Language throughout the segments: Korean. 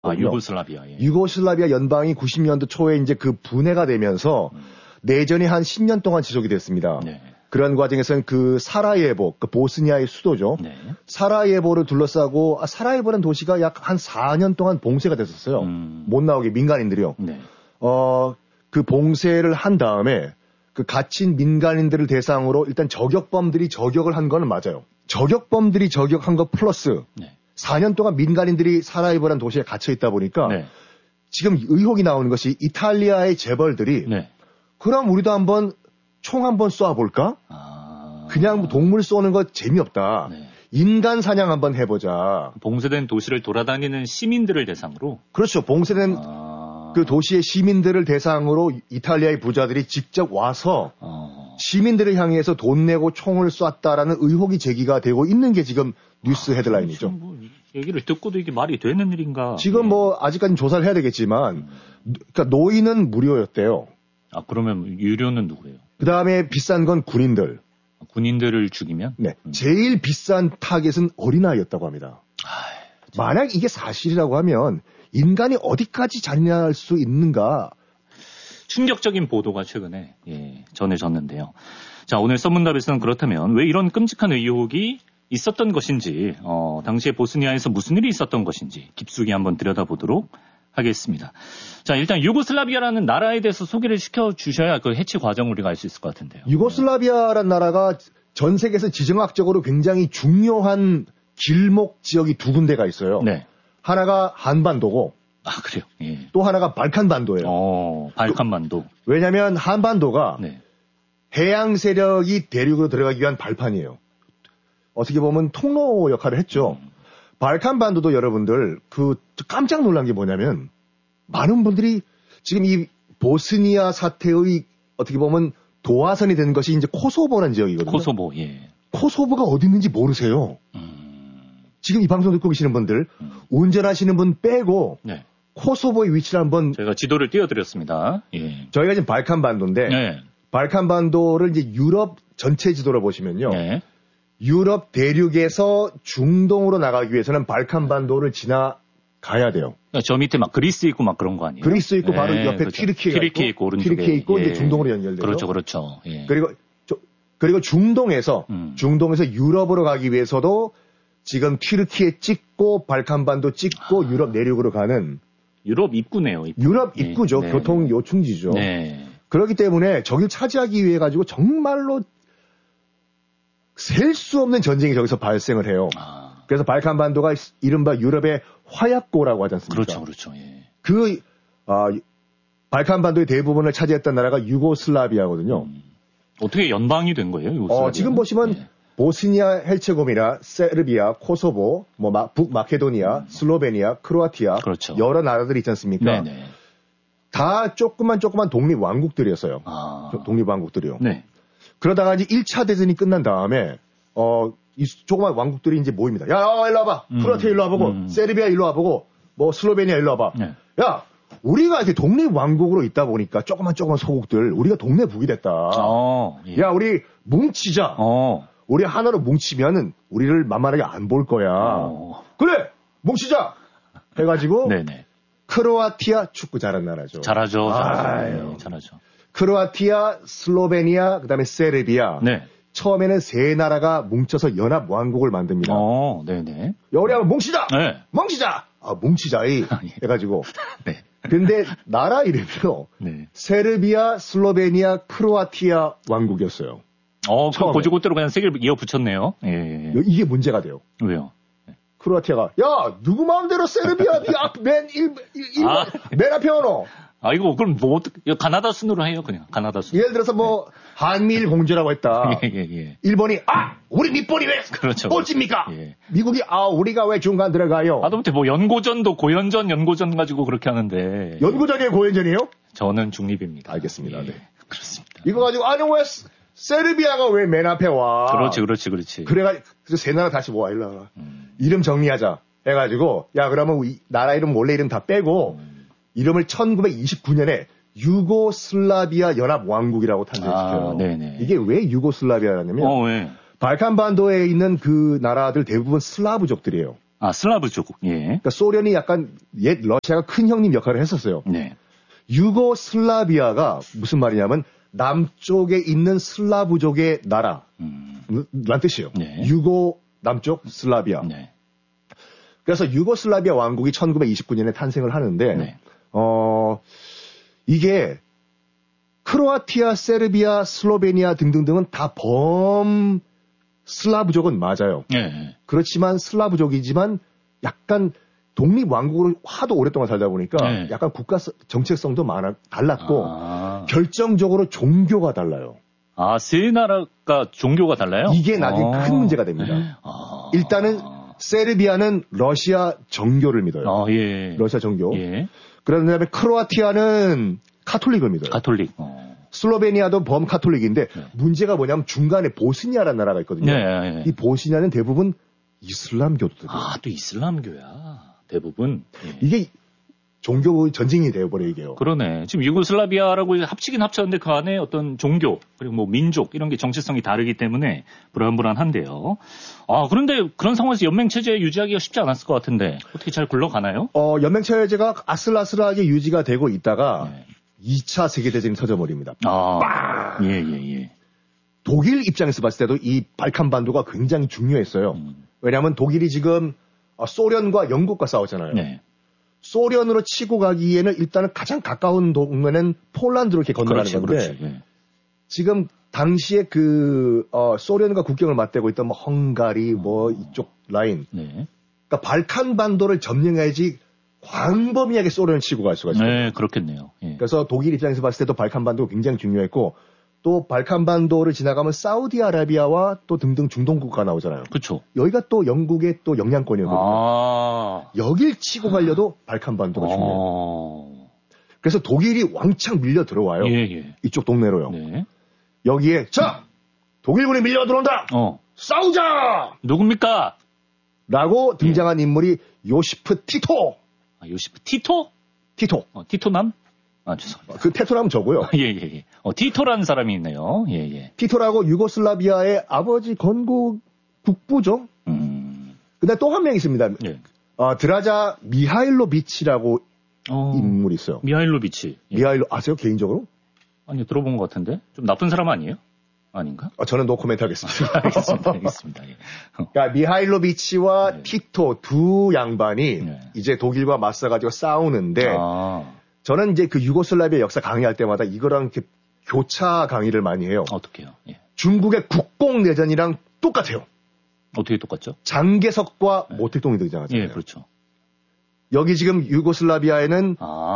유고슬라비아. 예. 유고슬라비아 연방이 90년대 초에 이제 그 분해가 되면서 내전이 한 10년 동안 지속이 됐습니다. 네. 그런 과정에서는 그 사라예보, 그 보스니아의 수도죠. 네. 사라예보를 둘러싸고 사라예보라는 도시가 약 한 4년 동안 봉쇄가 됐었어요. 못 나오게 민간인들이요. 네. 그 봉쇄를 한 다음에 그 갇힌 민간인들을 대상으로 일단 저격범들이 저격을 한 거는 맞아요. 저격범들이 저격한 거 플러스 네. 4년 동안 민간인들이 사라예보라는 도시에 갇혀 있다 보니까 네. 지금 의혹이 나오는 것이 이탈리아의 재벌들이 네. 그럼 우리도 한번 총 한번 쏴볼까? 그냥 동물 쏘는 거 재미없다. 네. 인간 사냥 한번 해보자. 봉쇄된 도시를 돌아다니는 시민들을 대상으로. 그렇죠. 봉쇄된 그 도시의 시민들을 대상으로 이탈리아의 부자들이 직접 와서 시민들을 향해서 돈 내고 총을 쐈다라는 의혹이 제기가 되고 있는 게 지금 뉴스 헤드라인이죠. 뭐 얘기를 듣고도 이게 말이 되는 일인가? 지금 뭐 아직까지는 조사를 해야 되겠지만, 그러니까 노인은 무료였대요. 그러면 유료는 누구예요? 그 다음에 비싼 건 군인들. 군인들을 죽이면? 네. 제일 비싼 타겟은 어린아이였다고 합니다. 만약 이게 사실이라고 하면 인간이 어디까지 잔인할 수 있는가? 충격적인 보도가 최근에 전해졌는데요. 자, 오늘 썰문답에서는 그렇다면 왜 이런 끔찍한 의혹이 있었던 것인지, 당시에 보스니아에서 무슨 일이 있었던 것인지 깊숙이 한번 들여다보도록 하겠습니다. 자, 일단 유고슬라비아라는 나라에 대해서 소개를 시켜주셔야 그 해체 과정을 우리가 알 수 있을 것 같은데요. 유고슬라비아라는 나라가 전 세계에서 지정학적으로 굉장히 중요한 길목 지역이 두 군데가 있어요. 네. 하나가 한반도고, 그래요? 예. 또 하나가 발칸반도예요. 발칸반도. 왜냐하면 한반도가 네. 해양 세력이 대륙으로 들어가기 위한 발판이에요. 어떻게 보면 통로 역할을 했죠. 발칸반도도 여러분들 깜짝 놀란 게 뭐냐면 많은 분들이 지금 이 보스니아 사태의 어떻게 보면 도화선이 된 것이 이제 코소보라는 지역이거든요. 코소보, 예. 코소보가 어디 있는지 모르세요. 지금 이 방송 듣고 계시는 분들, 운전하시는 분 빼고 네. 코소보의 위치를 한번 저희가 지도를 띄워드렸습니다. 예. 저희가 지금 발칸반도인데 네. 발칸반도를 이제 유럽 전체 지도로 보시면요. 네. 유럽 대륙에서 중동으로 나가기 위해서는 발칸반도를 지나가야 돼요. 저 밑에 막 그리스 있고 막 그런 거 아니에요? 그리스 있고 바로 옆에 그렇죠. 튀르키예 있고 오른쪽에. 튀르키예 있고 이제 중동으로 연결돼요. 그렇죠, 그렇죠. 예. 그리고 중동에서 유럽으로 가기 위해서도 지금 튀르키예 찍고 발칸반도 찍고 유럽 내륙으로 가는 유럽 입구네요. 입구. 유럽 입구죠. 네. 교통 요충지죠. 네. 그렇기 때문에 저길 차지하기 위해 가지고 정말로 셀 수 없는 전쟁이 저기서 발생을 해요. 그래서 발칸반도가 이른바 유럽의 화약고라고 하지 않습니까? 그렇죠, 그렇죠. 예. 발칸반도의 대부분을 차지했던 나라가 유고슬라비아거든요. 어떻게 연방이 된 거예요? 유고슬라비아는? 지금 보시면 보스니아, 헬체고미나, 세르비아, 코소보, 북마케도니아, 슬로베니아, 크로아티아, 그렇죠. 여러 나라들이 있지 않습니까? 네네. 다 조그만 독립왕국들이었어요. 독립왕국들이요. 네. 그러다가 이제 1차 대전이 끝난 다음에 이 조그만 왕국들이 이제 모입니다. 야, 일로 와봐. 크로아티아 일로 와보고, 세르비아 일로 와보고, 슬로베니아 일로 와봐. 네. 야, 우리가 이렇게 독립왕국으로 있다 보니까 조그만 소국들, 우리가 동네 북이 됐다. 예. 야, 우리 뭉치자. 우리 하나로 뭉치면은 우리를 만만하게 안 볼 거야. 그래, 뭉치자. 해가지고 네네. 크로아티아 축구 잘하는 나라죠. 잘하죠. 잘하죠. 크로아티아, 슬로베니아, 그다음에 세르비아. 네. 처음에는 세 나라가 뭉쳐서 연합 왕국을 만듭니다. 네네. 우리 한번 뭉치자. 네. 뭉치자. 뭉치자이 해가지고. 네. 근데 나라 이름이요. 네. 세르비아, 슬로베니아, 크로아티아 왕국이었어요. 고지고대로 그냥 세 개를 이어 붙였네요. 예. 이게 문제가 돼요. 왜요? 크로아티아가 누구 마음대로 세르비아 맨 앞에 오노. 이거 그럼 가나다 순으로 해요, 그냥. 가나다 순. 예를 들어서 한미일 공조라고 했다. 예. 일본이 우리 밑본이 왜 그렇죠. 꼴찌입니까? 예. 미국이 우리가 왜 중간 들어가요? 하다못해 연고전도 고연전, 연고전 가지고 그렇게 하는데. 연고전이에요, 고연전이에요? 저는 중립입니다. 알겠습니다. 네. 그렇습니다. 이거 가지고 왜 세르비아가 왜 맨 앞에 와? 그렇지. 그래서 세 나라 다시 모아 일로 와. 이름 정리하자 해가지고 그러면 나라 이름 원래 이름 다 빼고 이름을 1929년에 유고슬라비아 연합왕국이라고 탄생시켜요. 네네. 이게 왜 유고슬라비아라냐면 왜? 발칸반도에 있는 그 나라들 대부분 슬라브족들이에요. 아, 슬라브족. 예. 그러니까 소련이 약간 옛 러시아가 큰 형님 역할을 했었어요. 네. 유고슬라비아가 무슨 말이냐면 남쪽에 있는 슬라브족의 나라. 란 뜻이에요. 네. 유고 남쪽 슬라비아. 네. 그래서 유고슬라비아 왕국이 1929년에 탄생을 하는데 네. 이게 크로아티아, 세르비아, 슬로베니아 등등등은 다 슬라브족은 맞아요. 네. 그렇지만 슬라브족이지만 약간 독립왕국으로 하도 오랫동안 살다 보니까 네. 약간 국가 정체성도 달랐고 결정적으로 종교가 달라요. 아, 세 나라가 종교가 달라요? 이게 나중에 큰 문제가 됩니다. 일단은 세르비아는 러시아 정교를 믿어요. 예. 러시아 정교. 예. 그런 다음에 크로아티아는 카톨릭을 믿어요. 가톨릭. 슬로베니아도 범카톨릭인데 네. 문제가 뭐냐면 중간에 보스니아라는 나라가 있거든요. 네. 이 보스니아는 대부분 이슬람교도들이에요. 아, 또 이슬람교야. 대부분. 예. 이게 종교 전쟁이 되어버려 이게요. 그러네. 지금 유고슬라비아라고 합치긴 합쳤는데 그 안에 어떤 종교 그리고 뭐 민족 이런 게 정체성이 다르기 때문에 불안불안한데요. 아, 그런데 그런 상황에서 연맹체제 유지하기가 쉽지 않았을 것 같은데 어떻게 잘 굴러가나요? 연맹체제가 아슬아슬하게 유지가 되고 있다가 네. 2차 세계대전이 터져버립니다. 예. 독일 입장에서 봤을 때도 이 발칸반도가 굉장히 중요했어요. 왜냐하면 독일이 지금 소련과 영국과 싸웠잖아요. 네. 소련으로 치고 가기에는 일단은 가장 가까운 동네는 폴란드로 이렇게 건너가는 건데 그렇지. 예. 지금 당시에 소련과 국경을 맞대고 있던 뭐 헝가리 이쪽 라인 네. 그러니까 발칸반도를 점령해야지 광범위하게 소련을 치고 갈 수가 있어요. 네, 그렇겠네요. 예. 그래서 독일 입장에서 봤을 때도 발칸반도가 굉장히 중요했고 또 발칸반도를 지나가면 사우디아라비아와 또 등등 중동국가 나오잖아요. 그렇죠. 여기가 또 영국의 또 영향권이거든요. 여길 치고 가려도 발칸반도가 중요해요. 그래서 독일이 왕창 밀려 들어와요. 예. 이쪽 동네로요. 네. 여기에 자 독일군이 밀려 들어온다. 싸우자. 누굽니까? 라고 등장한 인물이 요시프 티토. 요시프 티토? 티토. 티토남? 죄송합니다. 그 테토라면 저고요. 예. 티토라는 사람이 있네요. 예. 티토라고 유고슬라비아의 아버지 건국 국부죠. 근데 또 한 명 있습니다. 예. 드라자 미하일로비치라고 인물이 있어요. 미하일로비치. 예. 아세요? 개인적으로? 아니요, 들어본 것 같은데. 좀 나쁜 사람 아니에요? 아닌가? 저는 노코멘트 하겠습니다. 알겠습니다. 예. 그러니까 미하일로비치와 티토 두 양반이 이제 독일과 맞서가지고 싸우는데 저는 이제 그 유고슬라비아 역사 강의할 때마다 이거랑 이렇게 교차 강의를 많이 해요. 어떻게요? 예. 중국의 국공내전이랑 똑같아요. 어떻게 똑같죠? 장개석과 모택동이 등장하잖아요. 예, 그렇죠. 여기 지금 유고슬라비아에는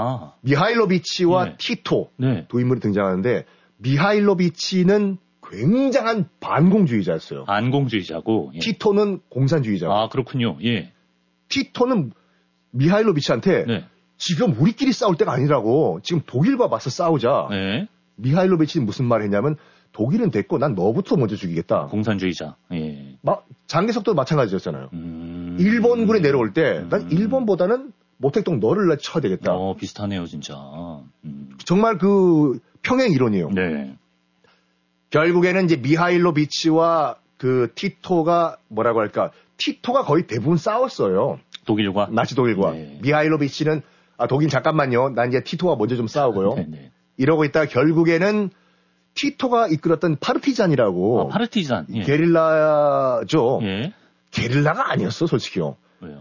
미하일로비치와 티토 두 인물이 등장하는데 미하일로비치는 굉장한 반공주의자였어요. 반공주의자고. 예. 티토는 공산주의자고. 그렇군요. 예. 티토는 미하일로비치한테 지금 우리끼리 싸울 때가 아니라고 지금 독일과 맞서 싸우자. 미하일로비치는 무슨 말 했냐면 독일은 됐고 난 너부터 먼저 죽이겠다. 공산주의자. 예. 장개석도 마찬가지였잖아요. 일본군이 내려올 때 난 일본보다는 모택동 너를 쳐야 되겠다. 비슷하네요, 진짜. 정말 그 평행 이론이에요. 네. 결국에는 이제 미하일로비치와 그 티토가 뭐라고 할까? 티토가 거의 대부분 싸웠어요. 독일과? 나치 독일과. 네. 미하일로비치는 독일 잠깐만요. 난 이제 티토가 먼저 좀 싸우고요. 네. 이러고 있다가 결국에는 티토가 이끌었던 파르티잔이라고. 파르티잔. 예. 게릴라죠. 예. 게릴라가 아니었어, 솔직히요. 왜요?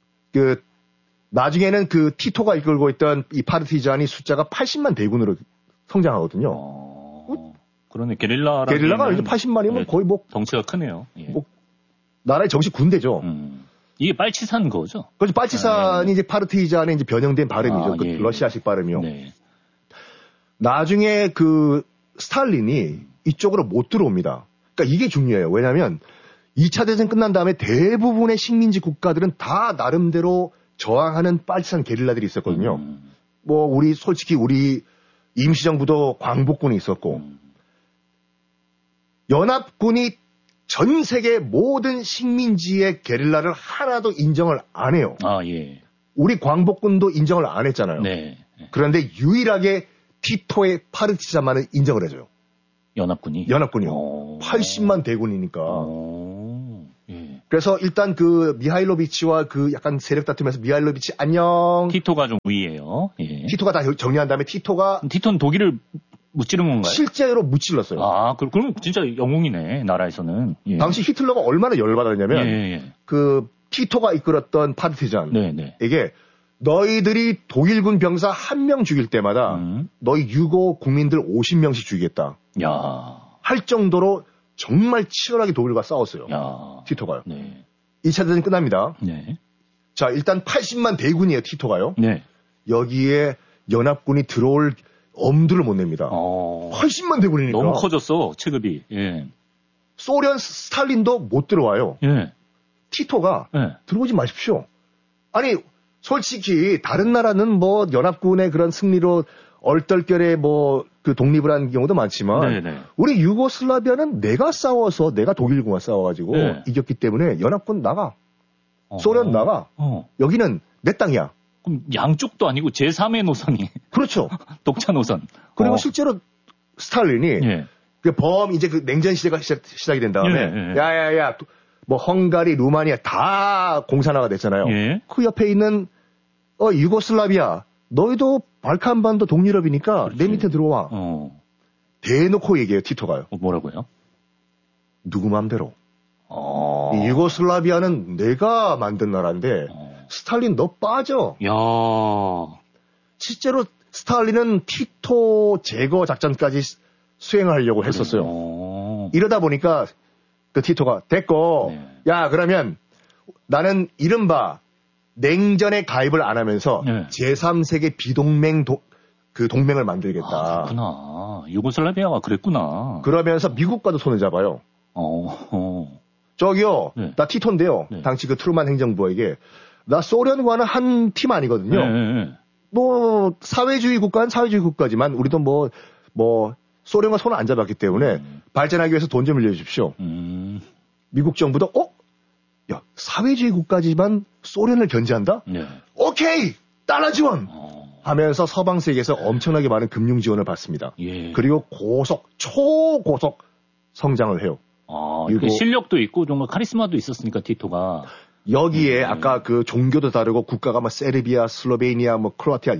나중에는 그 티토가 이끌고 있던 이 파르티잔이 숫자가 80만 대군으로 성장하거든요. 그러네. 게릴라가 이제 80만이면 거의 덩치가 크네요. 예. 나라의 정식 군대죠. 이게 빨치산 거죠? 그렇죠. 빨치산이 이제 파르티잔의 이제 변형된 발음이죠. 그 러시아식 발음이요. 네. 나중에 그 스탈린이 이쪽으로 못 들어옵니다. 그러니까 이게 중요해요. 왜냐하면 2차 대전 끝난 다음에 대부분의 식민지 국가들은 다 나름대로 저항하는 빨치산 게릴라들이 있었거든요. 솔직히 우리 임시정부도 광복군이 있었고, 연합군이 전 세계 모든 식민지의 게릴라를 하나도 인정을 안 해요. 예. 우리 광복군도 인정을 안 했잖아요. 네. 그런데 유일하게 티토의 파르티잔만은 인정을 해줘요. 연합군이요. 80만 대군이니까. 예. 그래서 일단 그 미하일로비치와 그 약간 세력 다툼에서 미하일로비치 안녕. 티토가 좀 위에요. 예. 티토가 다 정리한 다음에 티토는 독일을 무찌른 건가요? 실제로 무찔렀어요. 아, 그럼 진짜 영웅이네, 나라에서는. 예. 당시 히틀러가 얼마나 열받았냐면, 예. 그, 티토가 이끌었던 파르티잔에게 네. 너희들이 독일군 병사 1명 죽일 때마다 너희 유고 국민들 50명씩 죽이겠다. 야. 할 정도로 정말 치열하게 독일과 싸웠어요. 야. 티토가요. 네. 2차 대전이 끝납니다. 네. 자, 일단 80만 대군이에요, 티토가요. 네. 여기에 연합군이 들어올 엄두를 못 냅니다. 80만 대군이니까. 너무 커졌어, 체급이. 예. 소련 스탈린도 못 들어와요. 예. 티토가 예. 들어오지 마십시오. 아니, 솔직히 다른 나라는 뭐 연합군의 그런 승리로 얼떨결에 뭐 그 독립을 한 경우도 많지만 네네. 우리 유고슬라비아는 내가 싸워서 내가 독일군과 싸워가지고 네. 이겼기 때문에 연합군 나가. 소련 나가. 여기는 내 땅이야. 그럼 양쪽도 아니고 제3의 노선이. 그렇죠. 독자 노선. 그리고 실제로 스탈린이 예. 이제 그 냉전 시대가 시작이 된 다음에 야야야 뭐 헝가리, 루마니아 다 공산화가 됐잖아요. 예. 그 옆에 있는 유고슬라비아 너희도 발칸반도 동유럽이니까 그렇지. 내 밑에 들어와. 대놓고 얘기해요, 티토가요. 뭐라고요? 누구 맘대로. 이 유고슬라비아는 내가 만든 나라인데 스탈린 너 빠져. 야. 실제로 스탈린은 티토 제거 작전까지 수행하려고 했었어요. 이러다 보니까 그 티토가 됐고 야 그러면 나는 이른바 냉전에 가입을 안 하면서 제3세계 비동맹 그 동맹을 만들겠다. 그렇구나. 유고슬라비아가 그랬구나. 그러면서 미국과도 손을 잡아요. 저기요, 나 티토인데요. 당시 그 트루만 행정부에게 나 소련과는 한 팀 아니거든요. 뭐 사회주의 국가는 사회주의 국가지만 우리도 뭐 소련과 손을 안 잡았기 때문에 발전하기 위해서 돈 좀 빌려주십시오. 미국 정부도 야 사회주의 국가지만 소련을 견제한다? 오케이 달러 지원 하면서 서방 세계에서 엄청나게 많은 금융 지원을 받습니다. 그리고 초고속 성장을 해요. 그리고 실력도 있고 정말 카리스마도 있었으니까 티토가. 여기에 아까 그 종교도 다르고 국가가 막 세르비아, 슬로베니아, 뭐 크로아티아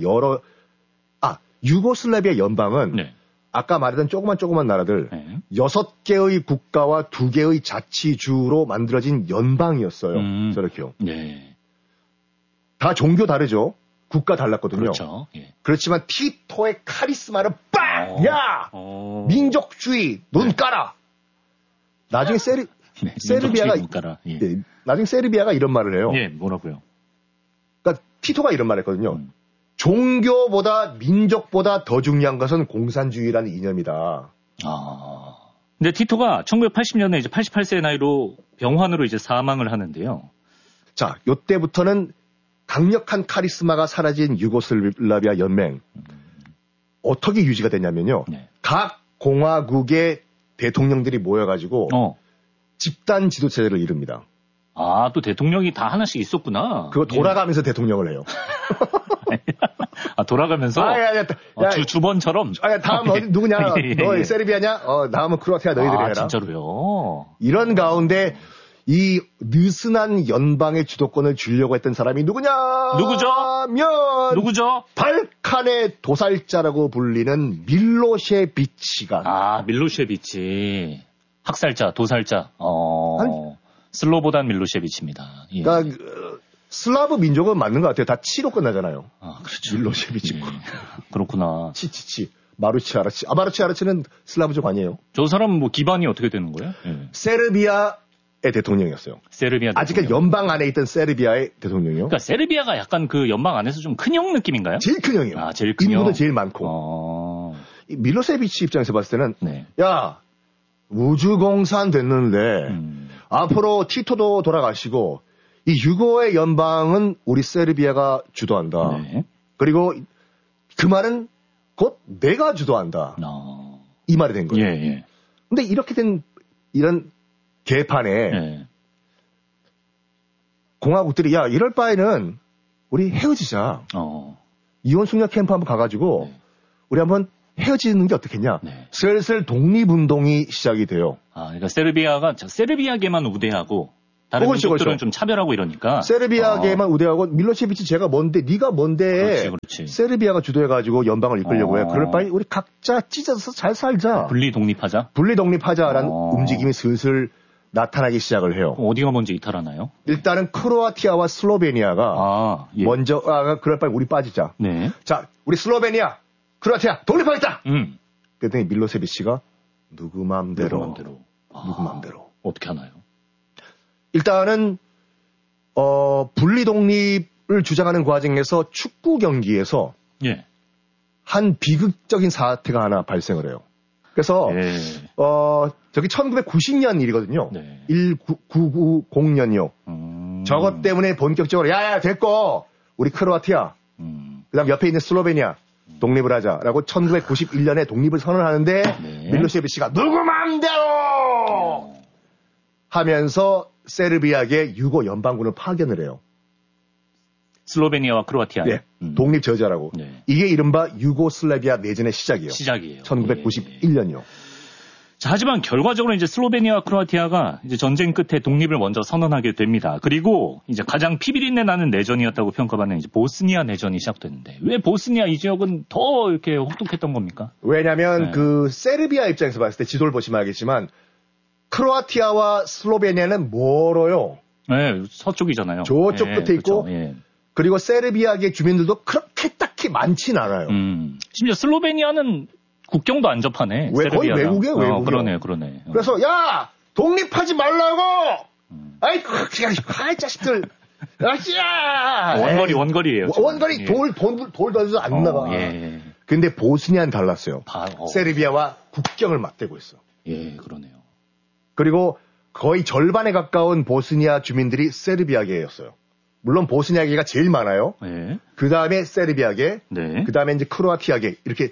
유고슬라비아 연방은 아까 말했던 조그만 나라들 6개의 국가와 2개의 자치주로 만들어진 연방이었어요. 저렇게요. 다 종교 다르죠. 국가 달랐거든요. 그렇죠. 그렇지만 티토의 카리스마는 빵! 야! 민족주의 눈 깔아. 나중에 세르비아가 나중에 세르비아가 이런 말을 해요. 뭐라고요? 그러니까 티토가 이런 말을 했거든요. 종교보다 민족보다 더 중요한 것은 공산주의라는 이념이다. 근데 티토가 1980년에 이제 88세의 나이로 병환으로 이제 사망을 하는데요. 자, 요때부터는 강력한 카리스마가 사라진 유고슬라비아 연맹 어떻게 유지가 됐냐면요. 각 공화국의 대통령들이 모여가지고 집단 지도체제를 이룹니다. 또 대통령이 다 하나씩 있었구나. 그거 돌아가면서 대통령을 해요. 돌아가면서? 주번처럼? 다음 어디 누구냐? 너 세르비아냐? 다음은 크로아티아 너희들이 해라. 진짜로요? 이런 가운데 이 느슨한 연방의 주도권을 주려고 했던 사람이 누구냐? 누구죠? 발칸의 도살자라고 불리는 밀로셰비치가. 밀로셰비치. 학살자, 도살자. 슬로보단 밀로셰비치입니다. 그러니까 슬라브 민족은 맞는 것 같아요. 다 치로 끝나잖아요. 그렇죠. 밀로셰비치. 그렇구나. 치치치. 마루치아라치. 마루치아라치는 슬라브족 아니에요. 저 사람은 뭐 기반이 어떻게 되는 거예요? 세르비아의 대통령이었어요. 세르비아 대통령. 아직까지 연방 안에 있던 세르비아의 대통령이요. 그러니까 세르비아가 약간 그 연방 안에서 좀 큰 형 느낌인가요? 제일 큰 형이에요. 제일 큰 형. 인구도 제일 많고. 이 밀로세비치 입장에서 봤을 때는 야 우주공산 됐는데 앞으로 티토도 돌아가시고 이 유고의 연방은 우리 세르비아가 주도한다. 그리고 그 말은 곧 내가 주도한다. 이 말이 된 거예요. 근데 이렇게 된 이런 개판에 공화국들이 야 이럴 바에는 우리 헤어지자. 이혼 숙녀 캠프 한번 가가지고 우리 한번 헤어지는 게 어떻겠냐. 슬슬 독립운동이 시작이 돼요. 그러니까 세르비아계만 우대하고 다른 그렇죠, 민족들은 그렇죠. 좀 차별하고 이러니까. 세르비아계만 우대하고 밀로세비치 제가 뭔데 네가 뭔데 그렇지. 세르비아가 주도해가지고 연방을 이끌려고 해. 그럴 바에 우리 각자 찢어서 잘 살자. 분리 독립하자. 분리 독립하자라는 움직임이 슬슬 나타나기 시작을 해요. 어디가 먼저 이탈하나요? 일단은 크로아티아와 슬로베니아가 예. 먼저 그럴 바에 우리 빠지자. 네. 자, 우리 슬로베니아, 크로아티아 독립하겠다. 음. 그랬더니 밀로세비치가 누구 맘대로. 누구 맘대로. 어떻게 하나요? 일단은 분리 독립을 주장하는 과정에서 축구 경기에서 예. 한 비극적인 사태가 하나 발생을 해요. 그래서 예. 저기 1990년 일이거든요. 네. 1990년이요. 저것 때문에 본격적으로 야야 됐고 우리 크로아티아 그다음 옆에 있는 슬로베니아 독립을 하자라고 1991년에 독립을 선언하는데 네. 밀로세비치가 누구 마음대로 하면서 세르비아계 유고 연방군을 파견을 해요. 슬로베니아와 크로아티아. 네. 독립 저지하라고. 네. 이게 이른바 유고슬라비아 내전의 시작이에요. 시작이에요. 1991년이요. 자, 하지만 결과적으로 이제 슬로베니아와 크로아티아가 이제 전쟁 끝에 독립을 먼저 선언하게 됩니다. 그리고 이제 가장 피비린내 나는 내전이었다고 평가받는 이제 보스니아 내전이 시작됐는데 왜 보스니아 이 지역은 더 이렇게 혹독했던 겁니까? 왜냐하면 네. 그 세르비아 입장에서 봤을 때 지도를 보시면 알겠지만 크로아티아와 슬로베니아는 멀어요. 네, 서쪽이잖아요. 저쪽 예, 끝에 있고 그렇죠. 예. 그리고 세르비아계 주민들도 그렇게 딱히 많진 않아요. 심지어 슬로베니아는 국경도 안 접하네. 왜 거의 세르비아랑. 외국이에요, 외국이요. 그러네. 그래서 야 독립하지 말라고. 아이 이 자식들. 아씨야. 원거리예요. 원거리 예. 돌 던져서 안 나가. 예. 근데 보스니아는 달랐어요. 어. 세르비아와 국경을 맞대고 있어. 예, 그러네요. 그리고 거의 절반에 가까운 보스니아 주민들이 세르비아계였어요. 물론 보스니아계가 제일 많아요. 예. 그 다음에 세르비아계, 네. 그 다음에 이제 크로아티아계 이렇게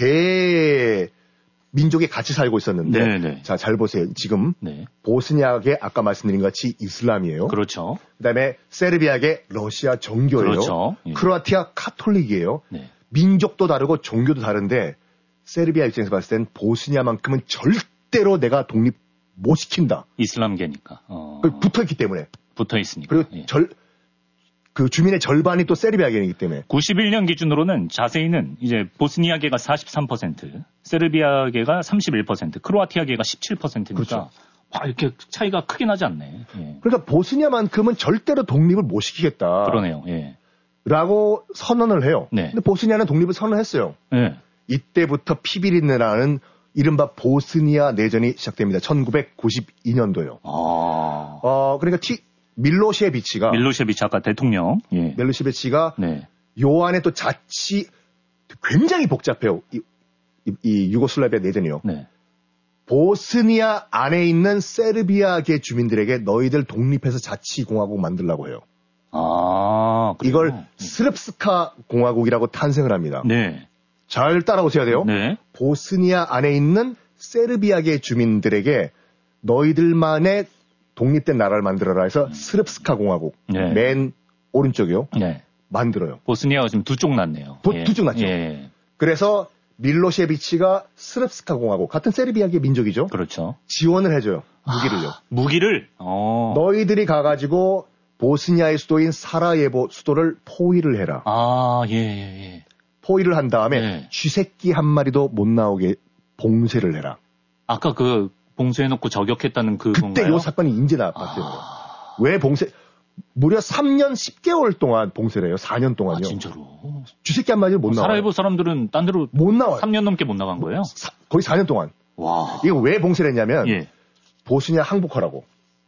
세 민족이 같이 살고 있었는데, 네. 자 잘 보세요. 지금 네. 보스니아계 아까 말씀드린 것 같이 이슬람이에요. 그렇죠. 그 다음에 세르비아계 러시아 정교예요. 그렇죠. 예. 크로아티아 카톨릭이에요. 네. 민족도 다르고 종교도 다른데 세르비아 입장에서 봤을 땐 보스니아만큼은 절대로 내가 독립 못 시킨다. 이슬람계니까. 붙어있기 때문에. 붙어 있으니까. 그리고 예. 그 주민의 절반이 또 세르비아계이기 때문에. 91년 기준으로는 자세히는 이제 보스니아계가 43%, 세르비아계가 31%, 크로아티아계가 17%니까 그렇죠. 와, 이렇게 차이가 크게 나지 않네. 예. 그러니까 보스니아만큼은 절대로 독립을 못 시키겠다. 그러네요. 예. 라고 선언을 해요. 네. 근데 보스니아는 독립을 선언했어요. 예. 이때부터 피비린내라는 이른바 보스니아 내전이 시작됩니다. 1992년도요. 그러니까 밀로셰비치가 아까 대통령. 예. 밀로셰비치가 네. 요 안에 또 자치 굉장히 복잡해요. 이 유고슬라비아 내전이요. 네. 보스니아 안에 있는 세르비아계 주민들에게 너희들 독립해서 자치공화국 만들라고 해요. 그래요? 이걸 스릅스카 공화국이라고 탄생을 합니다. 네. 잘 따라오셔야 돼요. 네. 보스니아 안에 있는 세르비아계 주민들에게 너희들만의 독립된 나라를 만들어라 해서 스릅스카 공화국 네. 맨 오른쪽이요. 네. 만들어요. 보스니아가 지금 두 쪽 났네요. 두 쪽 났죠. 예. 그래서 밀로셰비치가 스릅스카 공화국 같은 세르비아계 민족이죠. 그렇죠. 지원을 해줘요. 무기를요. 무기를? 너희들이 가가지고 보스니아의 수도인 사라예보 수도를 포위를 해라. 예. 포위를 한 다음에 네. 쥐새끼 한 마리도 못 나오게 봉쇄를 해라. 아까 그 봉쇄해놓고 저격했다는 그때 건가요? 요 사건이 이제 나왔다는 거예요. 왜 봉쇄? 무려 3년 10개월 동안 봉쇄를 해요. 4년 동안요. 진짜로. 쥐새끼 한 마리도 못 나와요. 사라예보 사람들은 딴 데로 못 나와요. 3년 넘게 못 나간 거예요? 거의 4년 동안. 와. 이거 왜 봉쇄를 했냐면 예. 보스니아 항복하라고.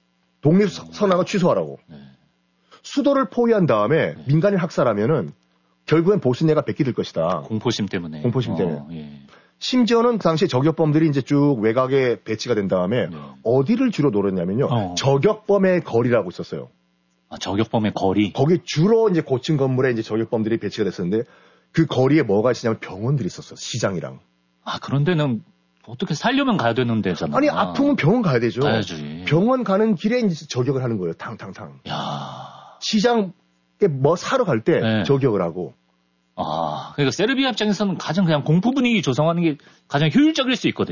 독립선언을 취소하라고. 네. 수도를 포위한 다음에 민간인 학살하면은 결국엔 보스니아가 뺏기될 것이다. 공포심 때문에. 공포심 때문에. 예. 심지어는 그 당시에 저격범들이 이제 쭉 외곽에 배치가 된 다음에 네. 어디를 주로 노렸냐면요. 저격범의 거리라고 있었어요. 저격범의 거리. 거기 주로 이제 고층 건물에 이제 저격범들이 배치가 됐었는데 그 거리에 뭐가 있었냐면 병원들이 있었어. 시장이랑. 그런 데는 어떻게 살려면 가야 되는 데잖아. 아니 아프면 병원 가야 되죠. 가야지. 병원 가는 길에 이제 저격을 하는 거예요. 탕탕탕. 야. 시장에 뭐 사러 갈 때 네. 저격을 하고. 그러니까 세르비아 입장에서는 가장 그냥 공포 분위기 조성하는 게 가장 효율적일 수 있거든요.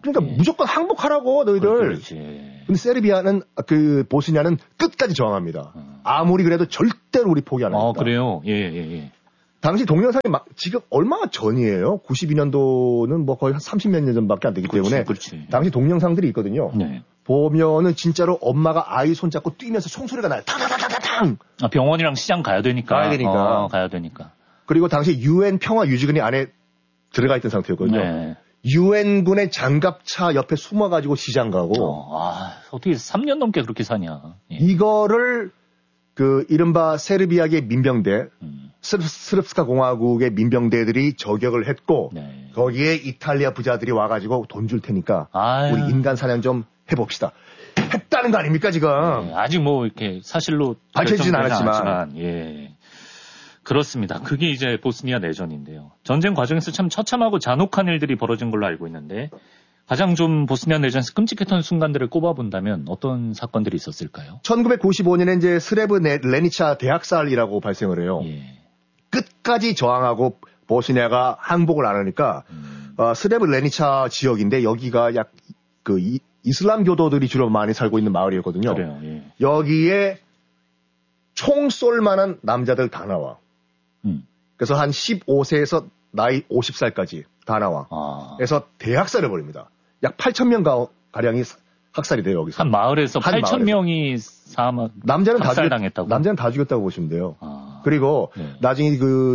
그러니까 무조건 항복하라고 너희들. 그렇지. 근데 세르비아는 그 보스니아는 끝까지 저항합니다. 아무리 그래도 절대로 우리 포기 안 합니다. 그래요. 예. 당시 동영상이 지금 얼마나 전이에요? 92년도는 뭐 거의 한 30몇 년 전밖에 안 되기 때문에 그렇지. 당시 동영상들이 있거든요. 네. 보면은 진짜로 엄마가 아이 손잡고 뛰면서 총소리가 나요. 탕탕탕탕탕. 병원이랑 시장 가야 되니까. 가야 되니까. 그리고 당시 UN 평화 유지군이 안에 들어가 있던 상태였거든요. 네. 유엔군의 장갑차 옆에 숨어가지고 시장 가고. 어떻게 3년 넘게 그렇게 사냐. 예. 이거를 그 이른바 세르비아의 민병대, 스르프스카 공화국의 민병대들이 저격을 했고 네. 거기에 이탈리아 부자들이 와가지고 돈 줄 테니까 우리 인간 사냥 좀 해봅시다. 했다는 거 아닙니까 지금? 네, 아직 뭐 이렇게 사실로 밝혀지진 않았지만. 예. 그렇습니다. 그게 이제 보스니아 내전인데요. 전쟁 과정에서 참 처참하고 잔혹한 일들이 벌어진 걸로 알고 있는데 가장 좀 보스니아 내전에서 끔찍했던 순간들을 꼽아본다면 어떤 사건들이 있었을까요? 1995년에 이제 스레브레니차 대학살이라고 발생을 해요. 예. 끝까지 저항하고 보스니아가 항복을 안 하니까 스레브레니차 지역인데 여기가 약 그 이슬람 교도들이 주로 많이 살고 있는 마을이었거든요. 그래요. 예. 여기에 총 쏠 만한 남자들 다 나와. 그래서 한 15세에서 나이 50살까지 다 나와. 그래서 대학살을 벌입니다. 약 8,000명 가량이 학살이 돼요, 여기서. 한 마을에서 8,000명이 학살당했다고? 남자는 다 죽였다고 보시면 돼요. 그리고 네. 나중에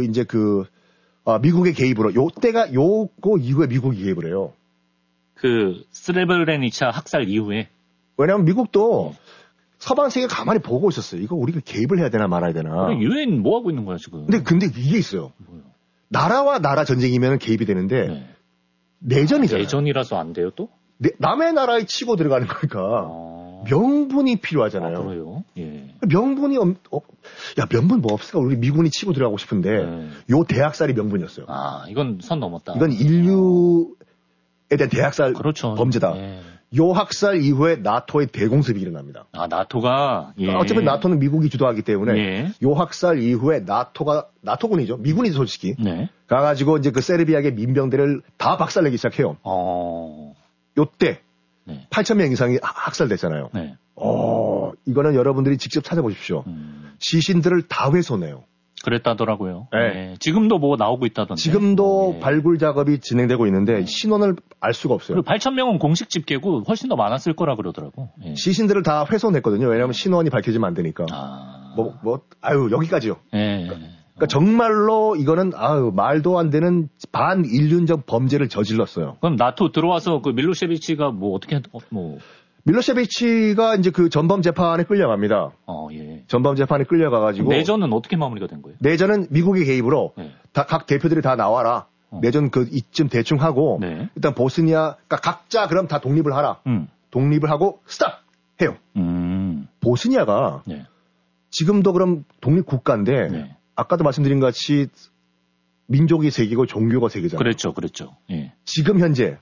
미국의 개입으로, 요거 이후에 미국이 개입을 해요. 그 스레브레니차 학살 이후에? 왜냐면 미국도 서방 세계가 가만히 보고 있었어요. 이거 우리가 개입을 해야 되나 말아야 되나. 유엔 뭐 하고 있는 거야, 지금? 근데 이게 있어요. 뭐요? 나라와 나라 전쟁이면 개입이 되는데, 네. 내전이잖아요. 내전이라서 안 돼요, 또? 남의 나라에 치고 들어가는 거니까, 명분이 필요하잖아요. 그래요? 예. 명분이, 명분 뭐 없을까? 우리 미군이 치고 들어가고 싶은데, 요 대학살이 명분이었어요. 이건 선 넘었다. 이건 인류에 대한 대학살 그렇죠. 범죄다. 예. 요 학살 이후에 나토의 대공습이 일어납니다. 나토가? 예. 어차피 나토는 미국이 주도하기 때문에, 예. 요 학살 이후에 나토군이죠. 미군이죠, 솔직히. 네. 가가지고 이제 그 세르비아의 민병대를 다 박살내기 시작해요. 요때, 네. 8,000명 이상이 학살됐잖아요. 네. 이거는 여러분들이 직접 찾아보십시오. 시신들을 다 훼손해요. 그랬다더라고요. 네. 네. 지금도 뭐 나오고 있다던데. 지금도 발굴 작업이 진행되고 있는데 신원을 알 수가 없어요. 그리고 8,000명은 공식 집계고 훨씬 더 많았을 거라 그러더라고. 예. 시신들을 다 훼손했거든요. 왜냐하면 신원이 밝혀지면 안 되니까. 여기까지요. 예. 그러니까 정말로 이거는 말도 안 되는 반인륜적 범죄를 저질렀어요. 그럼 나토 들어와서 그 밀로셰비치가 뭐 어떻게 밀로셰비치가 이제 그 전범 재판에 끌려갑니다. 예. 전범 재판에 끌려가가지고. 내전은 어떻게 마무리가 된 거예요? 내전은 미국의 개입으로 각 대표들이 다 나와라. 내전 이쯤 대충 하고 일단 보스니아 그러니까 각자 그럼 다 독립을 하라. 독립을 하고 스탑 해요. 보스니아가 지금도 그럼 독립 국가인데 아까도 말씀드린 것 같이 민족이 세 개고 종교가 세 개잖아요. 그랬죠. 예. 지금 현재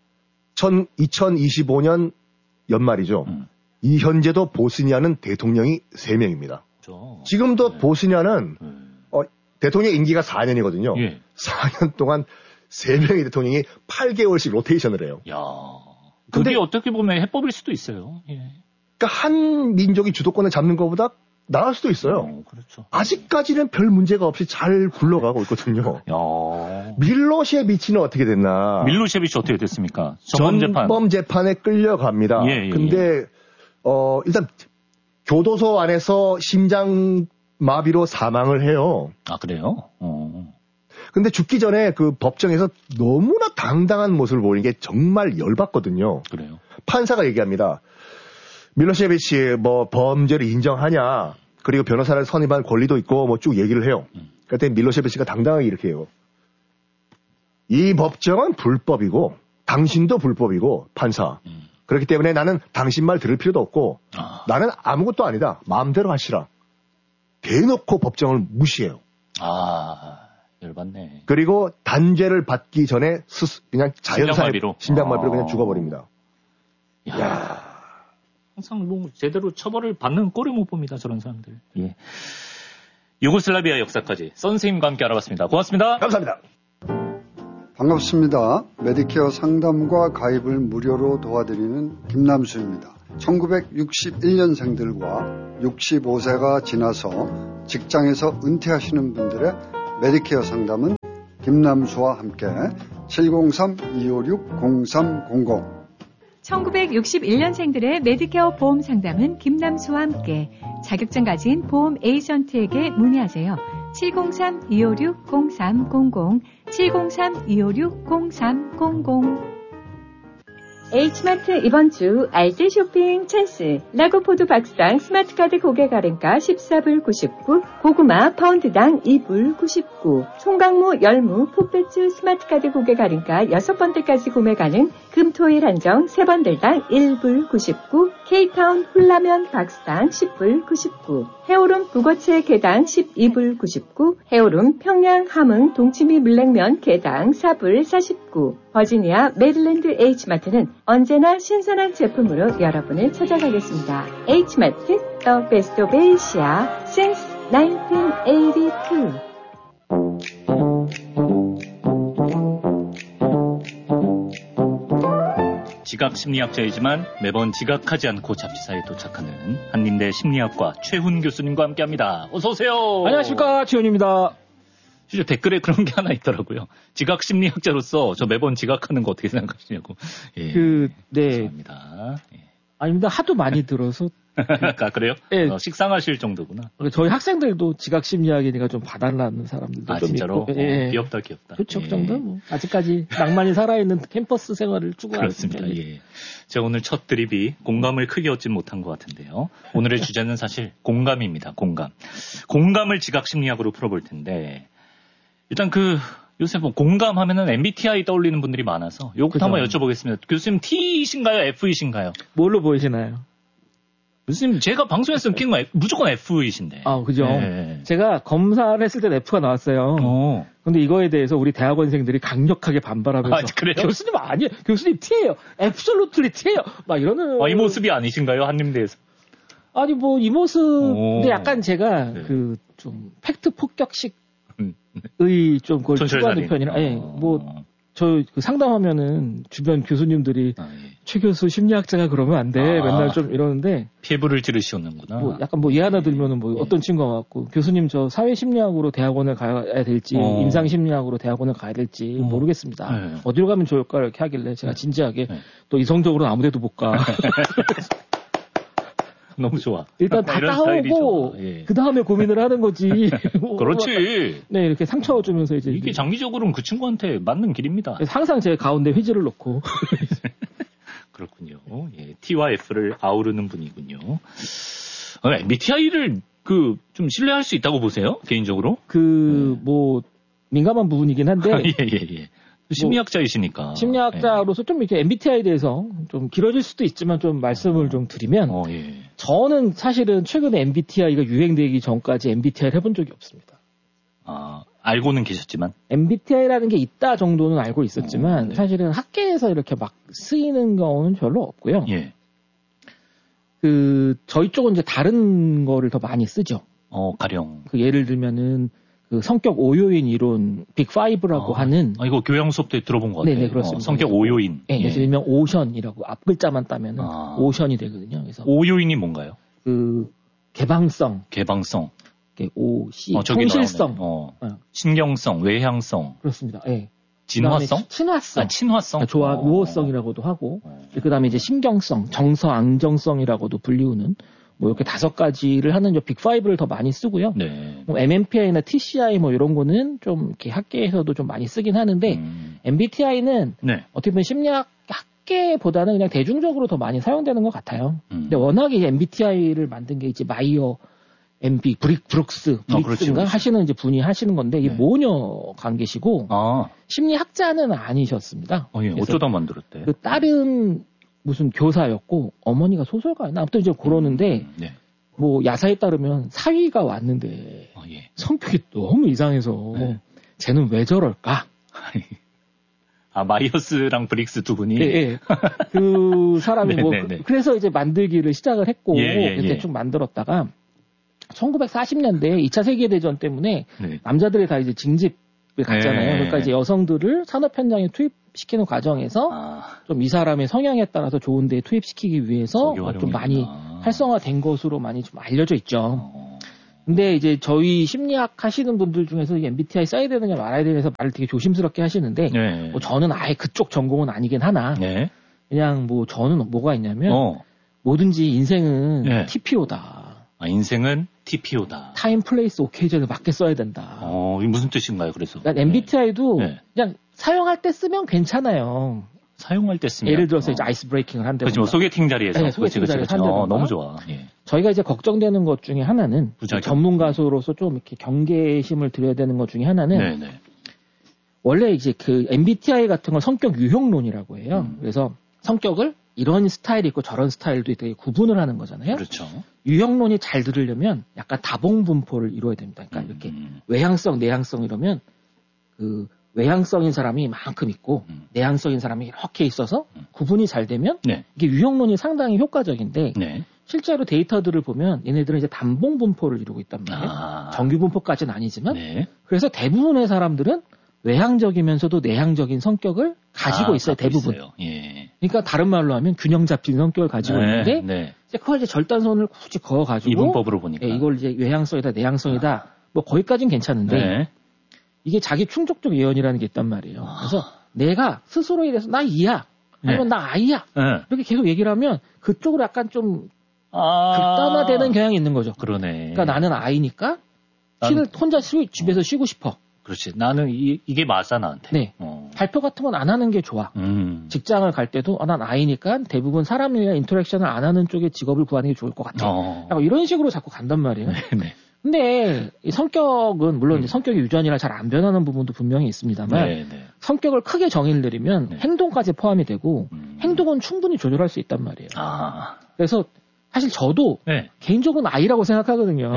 2025년 연말이죠. 이 현재도 보스니아는 대통령이 3명입니다. 그렇죠. 지금도 보스니아는 대통령 임기가 4년이거든요. 예. 4년 동안 3명의 대통령이 8개월씩 로테이션을 해요. 야, 그게 어떻게 보면 해법일 수도 있어요. 예. 그러니까 한 민족이 주도권을 잡는 것보다 나을 수도 있어요. 그렇죠. 아직까지는 별 문제가 없이 잘 굴러가고 있거든요. 밀로셰비치는 어떻게 됐나? 밀로셰비치 어떻게 됐습니까? 전범 재판에 끌려갑니다. 근데 일단 교도소 안에서 심장 마비로 사망을 해요. 그래요? 근데 죽기 전에 그 법정에서 너무나 당당한 모습을 보이는 게 정말 열받거든요. 그래요? 판사가 얘기합니다. 밀로셰비치 범죄를 인정하냐? 그리고 변호사를 선임할 권리도 있고 쭉 얘기를 해요. 그때 밀로셰비치가 당당하게 이렇게 해요. 이 법정은 불법이고 당신도 불법이고 판사. 그렇기 때문에 나는 당신 말 들을 필요도 없고 나는 아무것도 아니다. 마음대로 하시라. 대놓고 법정을 무시해요. 열받네. 그리고 단죄를 받기 전에 그냥 자연사로 심장마비로 그냥 죽어버립니다. 야. 항상 제대로 처벌을 받는 꼴을 못 봅니다. 저런 사람들. 예. 유고슬라비아 역사까지 선생님과 함께 알아봤습니다. 고맙습니다. 감사합니다. 반갑습니다. 메디케어 상담과 가입을 무료로 도와드리는 김남수입니다. 1961년생들과 65세가 지나서 직장에서 은퇴하시는 분들의 메디케어 상담은 김남수와 함께 703-256-0300 1961년생들의 메디케어 보험 상담은 김남수와 함께 자격증 가진 보험 에이전트에게 문의하세요. 703-256-0300 703-256-0300 H마트 이번 주 알뜰 쇼핑 찬스 라구포도 박상 스마트카드 고객 할인가 14불 99 고구마 파운드당 2불 99 송강무 열무 풋배추 스마트카드 고객 할인가 6번들까지 구매 가능 금토일 한정 3번들당 1불 99 K타운 훌라면 박스당 10불 99 해오름 북어채 개당 12불 99 해오름 평양 함흥 동치미 물냉면 개당 4불 49 버지니아 메릴랜드 H마트는 언제나 신선한 제품으로 여러분을 찾아가겠습니다. H마트 The Best of Asia since 1982 지각 심리학자이지만 매번 지각하지 않고 잡지사에 도착하는 한림대 심리학과 최훈 교수님과 함께합니다. 어서 오세요. 안녕하십니까, 최훈입니다. 진짜 댓글에 그런 게 하나 있더라고요. 지각 심리학자로서 저 매번 지각하는 거 어떻게 생각하시냐고. 예. 네. 감사합니다. 예. 아닙니다. 하도 많이 들어서. 아, 그래요? 네. 식상하실 정도구나. 저희 학생들도 지각 심리학이니까 좀 봐달라는 사람들도 좀 진짜로? 있고. 예. 귀엽다. 그렇죠. 예. 그 정도 뭐 아직까지 낭만이 살아있는 캠퍼스 생활을 추구하고 있습니다. 그렇습니다. 예. 제가 오늘 첫 드립이 공감을 크게 얻진 못한 것 같은데요. 오늘의 주제는 사실 공감입니다. 공감을 지각 심리학으로 풀어볼 텐데 일단 요새 뭐 공감하면은 MBTI 떠올리는 분들이 많아서 요것도 한번 여쭤보겠습니다. 교수님 T이신가요? F이신가요? 뭘로 보이시나요? 교수님 제가 방송에서 느끼는 건 무조건 F이신데. 아, 그죠. 네. 제가 검사를 했을 때 F가 나왔어요. 근데 이거에 대해서 우리 대학원생들이 강력하게 반발하면서 아, 그래요? 교수님 아니에요. 교수님 T예요. 애블솔루틀리 T예요. 막 이러는. 이 모습이 아니신가요? 한림대에서. 아니 뭐 이 모습. 근데 약간 제가 네. 좀 팩트 폭격식 좀 그걸 추구하는 편이라, 저 상담하면은 주변 교수님들이 최 교수 심리학자가 그러면 안 돼. 맨날 좀 이러는데. 피부를 찌르시는구나. 약간 얘 하나 들면은 어떤 친구가 왔고, 교수님 저 사회심리학으로 대학원을 가야 될지, 임상심리학으로 대학원을 가야 될지 모르겠습니다. 네. 어디로 가면 좋을까 이렇게 하길래 제가 진지하게 또 이성적으로는 아무 데도 못 가. 너무 좋아. 일단 다 따오고 그 다음에 고민을 하는 거지. 그렇지. 네, 이렇게 상처 주면서 이제 이게 장기적으로는 그 친구한테 맞는 길입니다. 항상 제 가운데 휘지를 놓고. 그렇군요. 예, T와 F를 아우르는 분이군요. MBTI를 좀 신뢰할 수 있다고 보세요? 개인적으로? 민감한 부분이긴 한데. 예. 심리학자이시니까. 심리학자로서 좀 이렇게 MBTI에 대해서 좀 길어질 수도 있지만 좀 말씀을 좀 드리면. 저는 사실은 최근에 MBTI가 유행되기 전까지 MBTI를 해본 적이 없습니다. 알고는 계셨지만. MBTI라는 게 있다 정도는 알고 있었지만 사실은 학계에서 이렇게 막 쓰이는 경우는 별로 없고요. 예. 저희 쪽은 이제 다른 거를 더 많이 쓰죠. 가령. 예를 들면은 성격 오요인 이론 빅5라고 하는. 이거 교양 수업 때 들어본 것 같아요. 네네, 그렇습니다. 성격 오요인. 네, 그래서 일명 오션이라고 앞글자만 따면은 오션이 되거든요. 그래서 오요인이 뭔가요? 개방성. 통실성. 신경성, 외향성. 그렇습니다. 예. 진화성? 친화성. 친화성. 우호성이라고도 하고. 그 다음에 이제 신경성, 정서, 앙정성이라고도 불리우는 이렇게 5가지를 하는 빅5를 더 많이 쓰고요. 네. MMPI나 TCI 이런 거는 좀 이렇게 학계에서도 좀 많이 쓰긴 하는데, MBTI는 어떻게 보면 심리학 학계보다는 그냥 대중적으로 더 많이 사용되는 것 같아요. 근데 워낙에 MBTI를 만든 게 이제 마이어, 브룩스인가 그렇지. 하시는 이제 분이 하시는 건데, 이게 모녀 관계시고, 심리학자는 아니셨습니다. 어쩌다 만들었대? 딸은 무슨 교사였고 어머니가 소설가였나 아무튼 이제 그러는데 야사에 따르면 사위가 왔는데 성격이 너무 이상해서 쟤는 왜 저럴까? 마이어스랑 브릭스 두 분이 그 사람이 그래서 이제 만들기를 시작을 했고 대충 만들었다가 1940년대 2차 세계대전 때문에 남자들이 다 이제 징집 갔잖아요. 그러니까 이제 여성들을 산업 현장에 투입시키는 과정에서 좀 이 사람의 성향에 따라서 좋은 데에 투입시키기 위해서 좀 많이 활성화된 것으로 많이 좀 알려져 있죠. 근데 이제 저희 심리학 하시는 분들 중에서 MBTI 써야 되느냐 말아야 되느냐 말을 되게 조심스럽게 하시는데 네. 뭐 저는 아예 그쪽 전공은 아니긴 하나 네. 그냥 뭐 저는 뭐가 있냐면 뭐든지 인생은 네. TPO다. 인생은 TPO다. 타임, 플레이스, 오케이전에 맞게 써야 된다. 이게 무슨 뜻인가요? 그래서 그러니까 MBTI도 그냥 사용할 때 쓰면 괜찮아요. 사용할 때 쓰면 예를 들어서 이제 아이스 브레이킹을 한다든가. 그렇죠. 소개팅 자리에서. 네, 소개팅 자리에서 한다든가. 너무 좋아. 예. 저희가 이제 걱정되는 것 중에 하나는 전문가로서 좀 이렇게 경계심을 드려야 되는 것 중에 하나는 네네. 원래 이제 그 MBTI 같은 건 성격 유형론이라고 해요. 그래서 성격을 이런 스타일이 있고 저런 스타일도 있고 구분을 하는 거잖아요. 그렇죠. 유형론이 잘 들으려면 약간 다봉 분포를 이루어야 됩니다. 그러니까 이렇게 외향성, 내향성 이러면 그 외향성인 사람이 만큼 있고 내향성인 사람이 이렇게 있어서 구분이 잘 되면 이게 유형론이 상당히 효과적인데 실제로 데이터들을 보면 얘네들은 이제 단봉 분포를 이루고 있단 말이에요. 정규 분포까지는 아니지만 그래서 대부분의 사람들은 외향적이면서도 내향적인 성격을 가지고 있어요. 대부분. 있어요. 예. 그러니까 다른 말로 하면 균형 잡힌 성격을 가지고 있는데 이제 그걸 이제 절단선을 굳이 그어가지고 이분법으로 보니까 이걸 이제 외향성이다 내향성이다 뭐 거기까지는 괜찮은데 이게 자기 충족적 예언이라는 게 있단 말이에요. 그래서 내가 스스로에 대해서 나 이야 아니면 나 아이야 이렇게 계속 얘기를 하면 그쪽으로 약간 좀 극단화되는 경향이 있는 거죠. 그러네. 그러니까 나는 아이니까 혼자 집에서 쉬고 싶어. 그렇지. 나는 이게 맞아 나한테. 네. 발표 같은 건 안 하는 게 좋아. 직장을 갈 때도 난 아이니까 대부분 사람이랑 인터랙션을 안 하는 쪽의 직업을 구하는 게 좋을 것 같아. 이런 식으로 자꾸 간단 말이에요. 네. 근데 이 성격은 물론 이제 성격이 유전이라 잘 안 변하는 부분도 분명히 있습니다만 성격을 크게 정의를 내리면 행동까지 포함이 되고 행동은 충분히 조절할 수 있단 말이에요. 그래서 사실 저도 개인적으로는 아이라고 생각하거든요.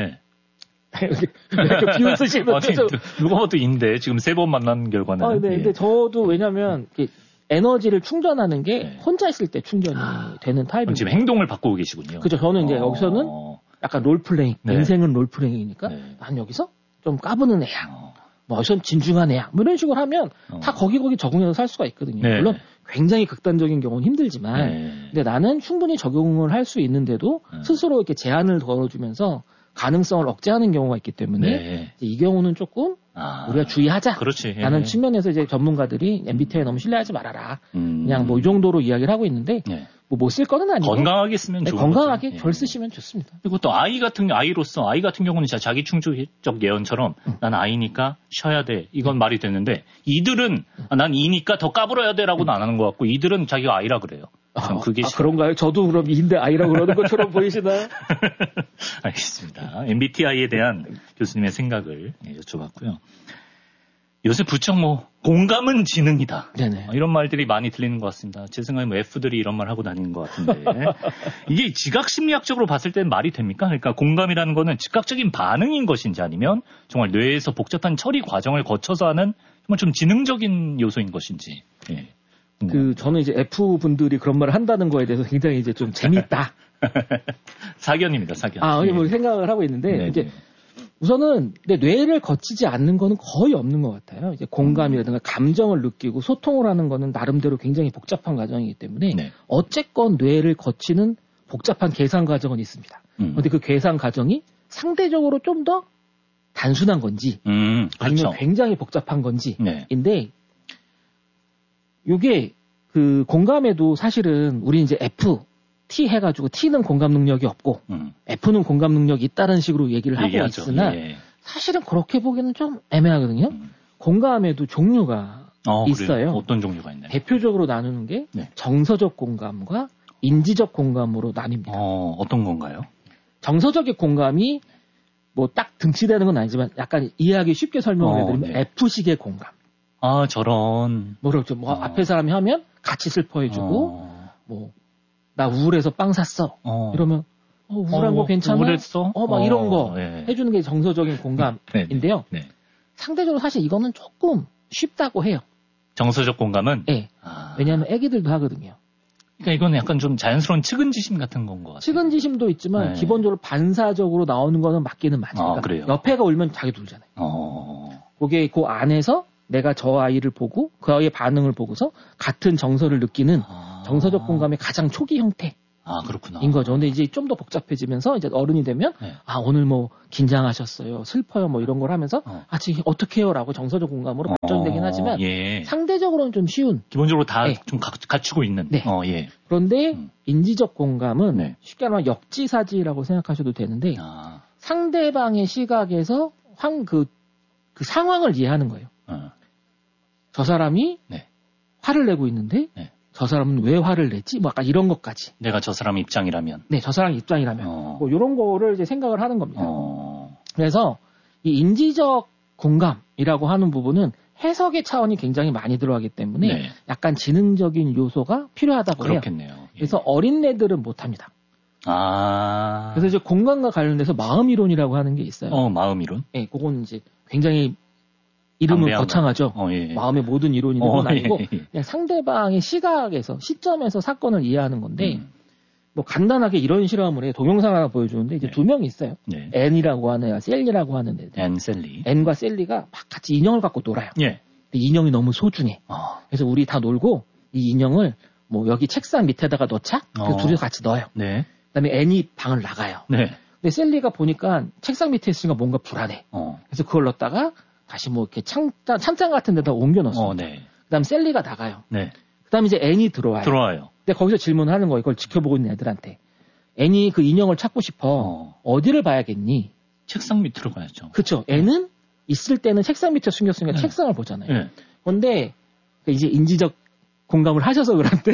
비웃으시면 누가 봐도 인데 지금 3번 만난 결과는. 근데 저도 왜냐면 에너지를 충전하는 게 혼자 있을 때 충전이 되는 타입이에요. 지금 행동을 바꾸고 계시군요. 그죠. 저는 이제 여기서는 약간 롤플레잉, 인생은 롤플레잉이니까 난 여기서 좀 까부는 애야. 뭐 여기서 진중한 애야. 뭐 이런 식으로 하면 다 거기 적응해서 살 수가 있거든요. 물론 굉장히 극단적인 경우는 힘들지만 근데 나는 충분히 적용을 할 수 있는데도 스스로 이렇게 제한을 걸어주면서 가능성을 억제하는 경우가 있기 때문에 이 경우는 조금 우리가 주의하자. 그렇지. 라는 측면에서 이제 전문가들이 MBTI 너무 신뢰하지 말아라. 그냥 뭐 이 정도로 이야기를 하고 있는데 뭐 못 쓸 거는 아니고 건강하게 쓰면 좋은 건강하게 거죠. 절 쓰시면 좋습니다. 그리고 또 아이 같은 경우는 진짜 자기 충족적 예언처럼 난 아이니까 쉬어야 돼. 이건 말이 되는데 이들은 난 이니까 더 까불어야 돼라고는 안 하는 것 같고 이들은 자기가 아이라 그래요. 그게 그런가요? 저도 그럼 이인데 아이라고 그러는 것처럼 보이시나요? 알겠습니다. MBTI에 대한 교수님의 생각을 여쭤봤고요. 요새 부쩍 공감은 지능이다. 이런 말들이 많이 들리는 것 같습니다. 제 생각에 F들이 이런 말 하고 다니는 것 같은데 이게 지각 심리학적으로 봤을 때는 말이 됩니까? 그러니까 공감이라는 거는 즉각적인 반응인 것인지 아니면 정말 뇌에서 복잡한 처리 과정을 거쳐서 하는 정말 좀 지능적인 요소인 것인지. 저는 이제 F 분들이 그런 말을 한다는 거에 대해서 굉장히 이제 좀 재밌다. 사견입니다, 사견. 뭐 생각을 하고 있는데 이제 우선은 뇌를 거치지 않는 거는 거의 없는 것 같아요. 이제 공감이라든가 감정을 느끼고 소통을 하는 거는 나름대로 굉장히 복잡한 과정이기 때문에 어쨌건 뇌를 거치는 복잡한 계산 과정은 있습니다. 그런데 그 계산 과정이 상대적으로 좀 더 단순한 건지 아니면 굉장히 복잡한 건지인데 이게 그 공감에도 사실은 우리 이제 F, T 해가지고 T는 공감 능력이 없고 F는 공감 능력이 있다는 식으로 얘기를 하고 있으나 사실은 그렇게 보기는 좀 애매하거든요. 공감에도 종류가 있어요. 그래요? 어떤 종류가 있나요? 대표적으로 나누는 게 정서적 공감과 인지적 공감으로 나뉩니다. 어떤 건가요? 정서적인 공감이 뭐 딱 등치되는 건 아니지만 약간 이해하기 쉽게 설명을 해드리면 F식의 공감. 저런. 그렇죠. 앞에 사람이 하면 같이 슬퍼해주고, 나 우울해서 빵 샀어. 이러면, 우울한 거 괜찮아? 우울했어? 막 이런 거 해주는 게 정서적인 공감인데요. 상대적으로 사실 이거는 조금 쉽다고 해요. 정서적 공감은? 왜냐하면 애기들도 하거든요. 그러니까 이건 약간 좀 자연스러운 측은지심 같은 건 것 같아요. 측은지심도 있지만 기본적으로 반사적으로 나오는 거는 맞기는 맞아요. 그래요? 옆에가 울면 자기도 울잖아요. 그게 그 안에서 내가 저 아이를 보고 그 아이의 반응을 보고서 같은 정서를 느끼는 정서적 공감의 가장 초기 형태. 그렇구나. 인 거죠. 근데 이제 좀 더 복잡해지면서 이제 어른이 되면 네. 오늘 뭐 긴장하셨어요. 슬퍼요. 뭐 이런 걸 하면서 지금 어떻게 해요라고 정서적 공감으로 발전되긴 하지만 예. 상대적으로는 좀 쉬운. 기본적으로 다 좀 갖추고 있는. 네. 예. 그런데 인지적 공감은 네. 쉽게 말하면 역지사지라고 생각하셔도 되는데 상대방의 시각에서 그 상황을 이해하는 거예요. 저 사람이 네. 화를 내고 있는데 네. 저 사람은 왜 화를 내지? 뭐 약간 이런 것까지. 내가 저 사람 입장이라면. 네, 저 사람 입장이라면. 뭐 이런 거를 이제 생각을 하는 겁니다. 그래서 이 인지적 공감이라고 하는 부분은 해석의 차원이 굉장히 많이 들어가기 때문에 네. 약간 지능적인 요소가 필요하다고 해요. 그렇겠네요. 예. 그래서 어린애들은 못합니다. 그래서 이제 공감과 관련돼서 마음이론이라고 하는 게 있어요. 마음이론? 네, 그건 이제 굉장히 이름은 거창하죠. 예. 마음의 모든 이론이 그건 아니고 그냥 상대방의 시점에서 사건을 이해하는 건데 뭐 간단하게 이런 실험을 해요. 동영상 하나 보여주는데 이제 두 명이 있어요. 네. 앤이라고 하는 애와 셀리라고 하는 애들. 셀리. 앤과 셀리가 막 같이 인형을 갖고 놀아요. 예. 근데 인형이 너무 소중해. 그래서 우리 다 놀고 이 인형을 뭐 여기 책상 밑에다가 넣자. 그래서 둘이 같이 넣어요. 네. 그다음에 앤이 방을 나가요. 네. 근데 셀리가 보니까 책상 밑에 있으니까 뭔가 불안해. 그래서 그걸 넣었다가 다시 뭐 이렇게 찬장 같은 데다 옮겨 넣었어요. 네. 그다음 셀리가 나가요. 네. 그다음에 이제 앤이 들어와요. 근데 거기서 질문을 하는 거예요. 이걸 지켜보고 있는 애들한테. 앤이 그 인형을 찾고 싶어. 어디를 봐야겠니? 책상 밑으로 가야죠. 그렇죠. 앤은 있을 때는 책상 밑에 숨겼으니까 책상을 보잖아요. 네. 그런데 이제 인지적 공감을 하셔서 그런데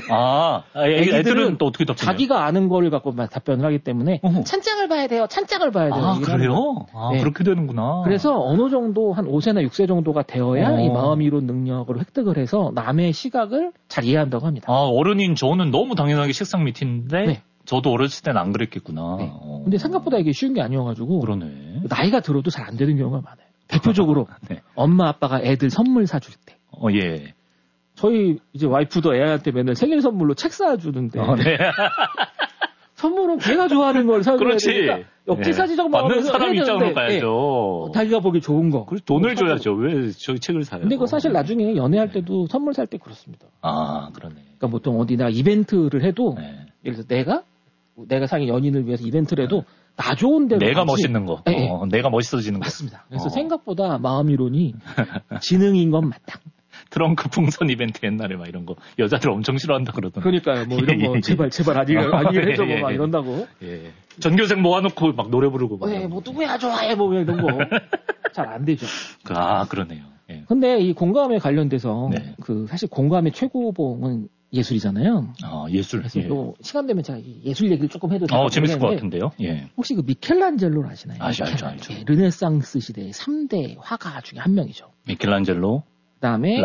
애들은 또 어떻게 답변해요? 자기가 아는 거를 갖고 답변을 하기 때문에 찬장을 봐야 돼요. 찬장을 봐야 돼요. 그래요? 네. 그렇게 되는구나. 그래서 어느 정도 한 5세나 6세 정도가 되어야 이 마음이론 능력을 획득을 해서 남의 시각을 잘 이해한다고 합니다. 어른인 저는 너무 당연하게 책상 밑인데 네. 저도 어렸을 때는 안 그랬겠구나. 네. 근데 생각보다 이게 쉬운 게 아니어가지고 그러네. 나이가 들어도 잘 안 되는 경우가 많아요. 대표적으로 네. 엄마 아빠가 애들 선물 사줄 때. 예. 저희 이제 와이프도 애한테 맨날 생일 선물로 책 사주는데 네. 선물은 걔가 좋아하는 걸 사줘야 그렇지. 되니까 역지사지적 마음으로 받는 사람 입장으로 가야죠. 자기가 보기 좋은 거. 돈을 줘야죠. 왜 저기 책을 사요? 근데 그거 사실 나중에 연애할 때도 선물 살 때 그렇습니다. 그러네. 그러니까 보통 어디나 이벤트를 해도 네. 예를 들어서 내가 사귄 연인을 위해서 이벤트를 해도 나 좋은 대로 내가 가지. 멋있는 거. 내가 멋있어지는 거. 맞습니다. 그래서 생각보다 마음이론이 지능인 건 맞다. 트렁크 풍선 이벤트 옛날에 막 이런 거 여자들 엄청 싫어한다 그러던데. 그러니까요. 뭐 이런 거 제발 아니게 해줘 뭐 막 이런다고. 예. 전교생 모아놓고 막 노래 부르고 막. 뭐 누구야 좋아해 뭐 이런 거 잘 안 되죠. 그러네요. 예. 근데 이 공감에 관련돼서 네. 그 사실 공감의 최고봉은 예술이잖아요. 예술. 그래서 또 시간 되면 제가 예술 얘기를 조금 해도 재밌을 것 같은데요. 예. 혹시 그 미켈란젤로를 아시나요? 알죠. 예, 르네상스 시대의 3대 화가 중에 한 명이죠. 미켈란젤로. 그다음에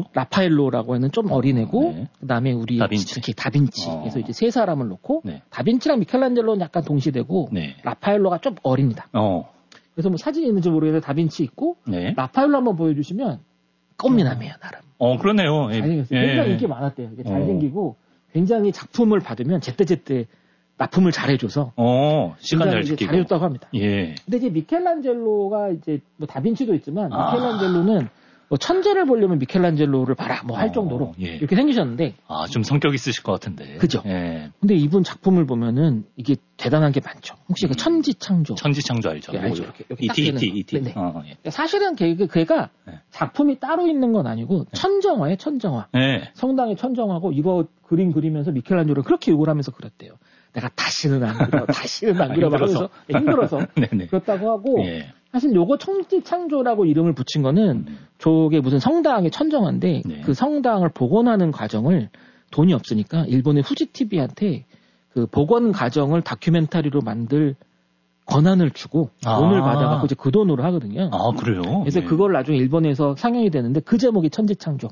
라파엘로라고 하는 좀 어린애고 네. 그다음에 우리 특히 다빈치. 그래서 이제 세 사람을 놓고 네. 다빈치랑 미켈란젤로는 약간 동시되고 네. 라파엘로가 좀 어립니다. 그래서 뭐 사진이 있는지 모르겠는데 다빈치 있고 네. 라파엘로 한번 보여주시면 꽃미남이에요 나름. 그러네요. 잘생겼어요. 굉장히 인기 많았대요. 잘생기고 굉장히 작품을 받으면 제때제때 납품을 잘해줘서 시간 잘 지키고 잘해줬다고 합니다. 예. 근데 이제 미켈란젤로가 이제 뭐 다빈치도 있지만 미켈란젤로는 뭐 천재를 보려면 미켈란젤로를 봐라 뭐 할 정도로 이렇게 생기셨는데 좀 성격 있으실 것 같은데. 그죠? 예. 근데 이분 작품을 보면은 이게 대단한 게 많죠. 혹시 그 천지창조 알죠? 알죠? 이티. 네. 사실은 걔가 작품이 따로 있는 건 아니고 천정화예요, 천정화. 네. 성당의 천정화고 이거 그림 그리면서 미켈란젤로를 그렇게 욕을 하면서 그랬대요. 내가 다시는 안 그려 하면서 힘들어서 그렇다고 하고 사실 요거 천지창조라고 이름을 붙인 거는 저게 무슨 성당의 천정화인데 그 성당을 복원하는 과정을 돈이 없으니까 일본의 후지 TV한테 그 복원 과정을 다큐멘터리로 만들 권한을 주고 돈을 받아갖고 이제 그 돈으로 하거든요. 그래요? 그래서 그걸 나중에 일본에서 상영이 되는데 그 제목이 천지창조.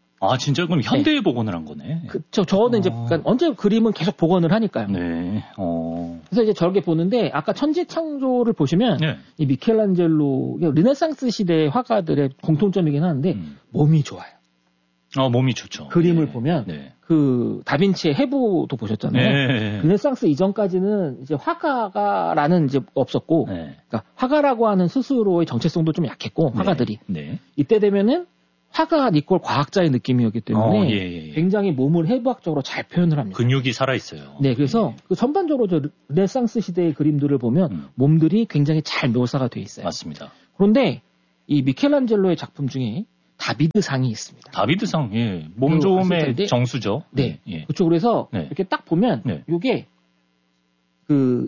진짜 그럼 현대에 복원을 한 거네. 그쵸. 저는 이제 그러니까 언제 그림은 계속 복원을 하니까요. 네. 그래서 이제 저렇게 보는데 아까 천지창조를 보시면 이 미켈란젤로 르네상스 시대 화가들의 공통점이긴 한데 몸이 좋아요. 몸이 좋죠. 그림을 네. 보면 네. 그 다빈치의 해부도 보셨잖아요. 네. 르네상스 이전까지는 이제 화가라는 이제 없었고, 네. 그러니까 화가라고 하는 스스로의 정체성도 좀 약했고 화가들이 네. 이때 되면은 화가 이꼴 과학자의 느낌이었기 때문에 예. 굉장히 몸을 해부학적으로 잘 표현을 합니다. 근육이 살아 있어요. 네, 그래서 그 전반적으로 저 르네상스 시대의 그림들을 보면 몸들이 굉장히 잘 묘사가 돼 있어요. 맞습니다. 그런데 이 미켈란젤로의 작품 중에 다비드상이 있습니다. 다비드상, 예. 몸조음의 정수죠. 네. 예. 그쪽으로 해서 네. 이렇게 딱 보면 네. 이게 그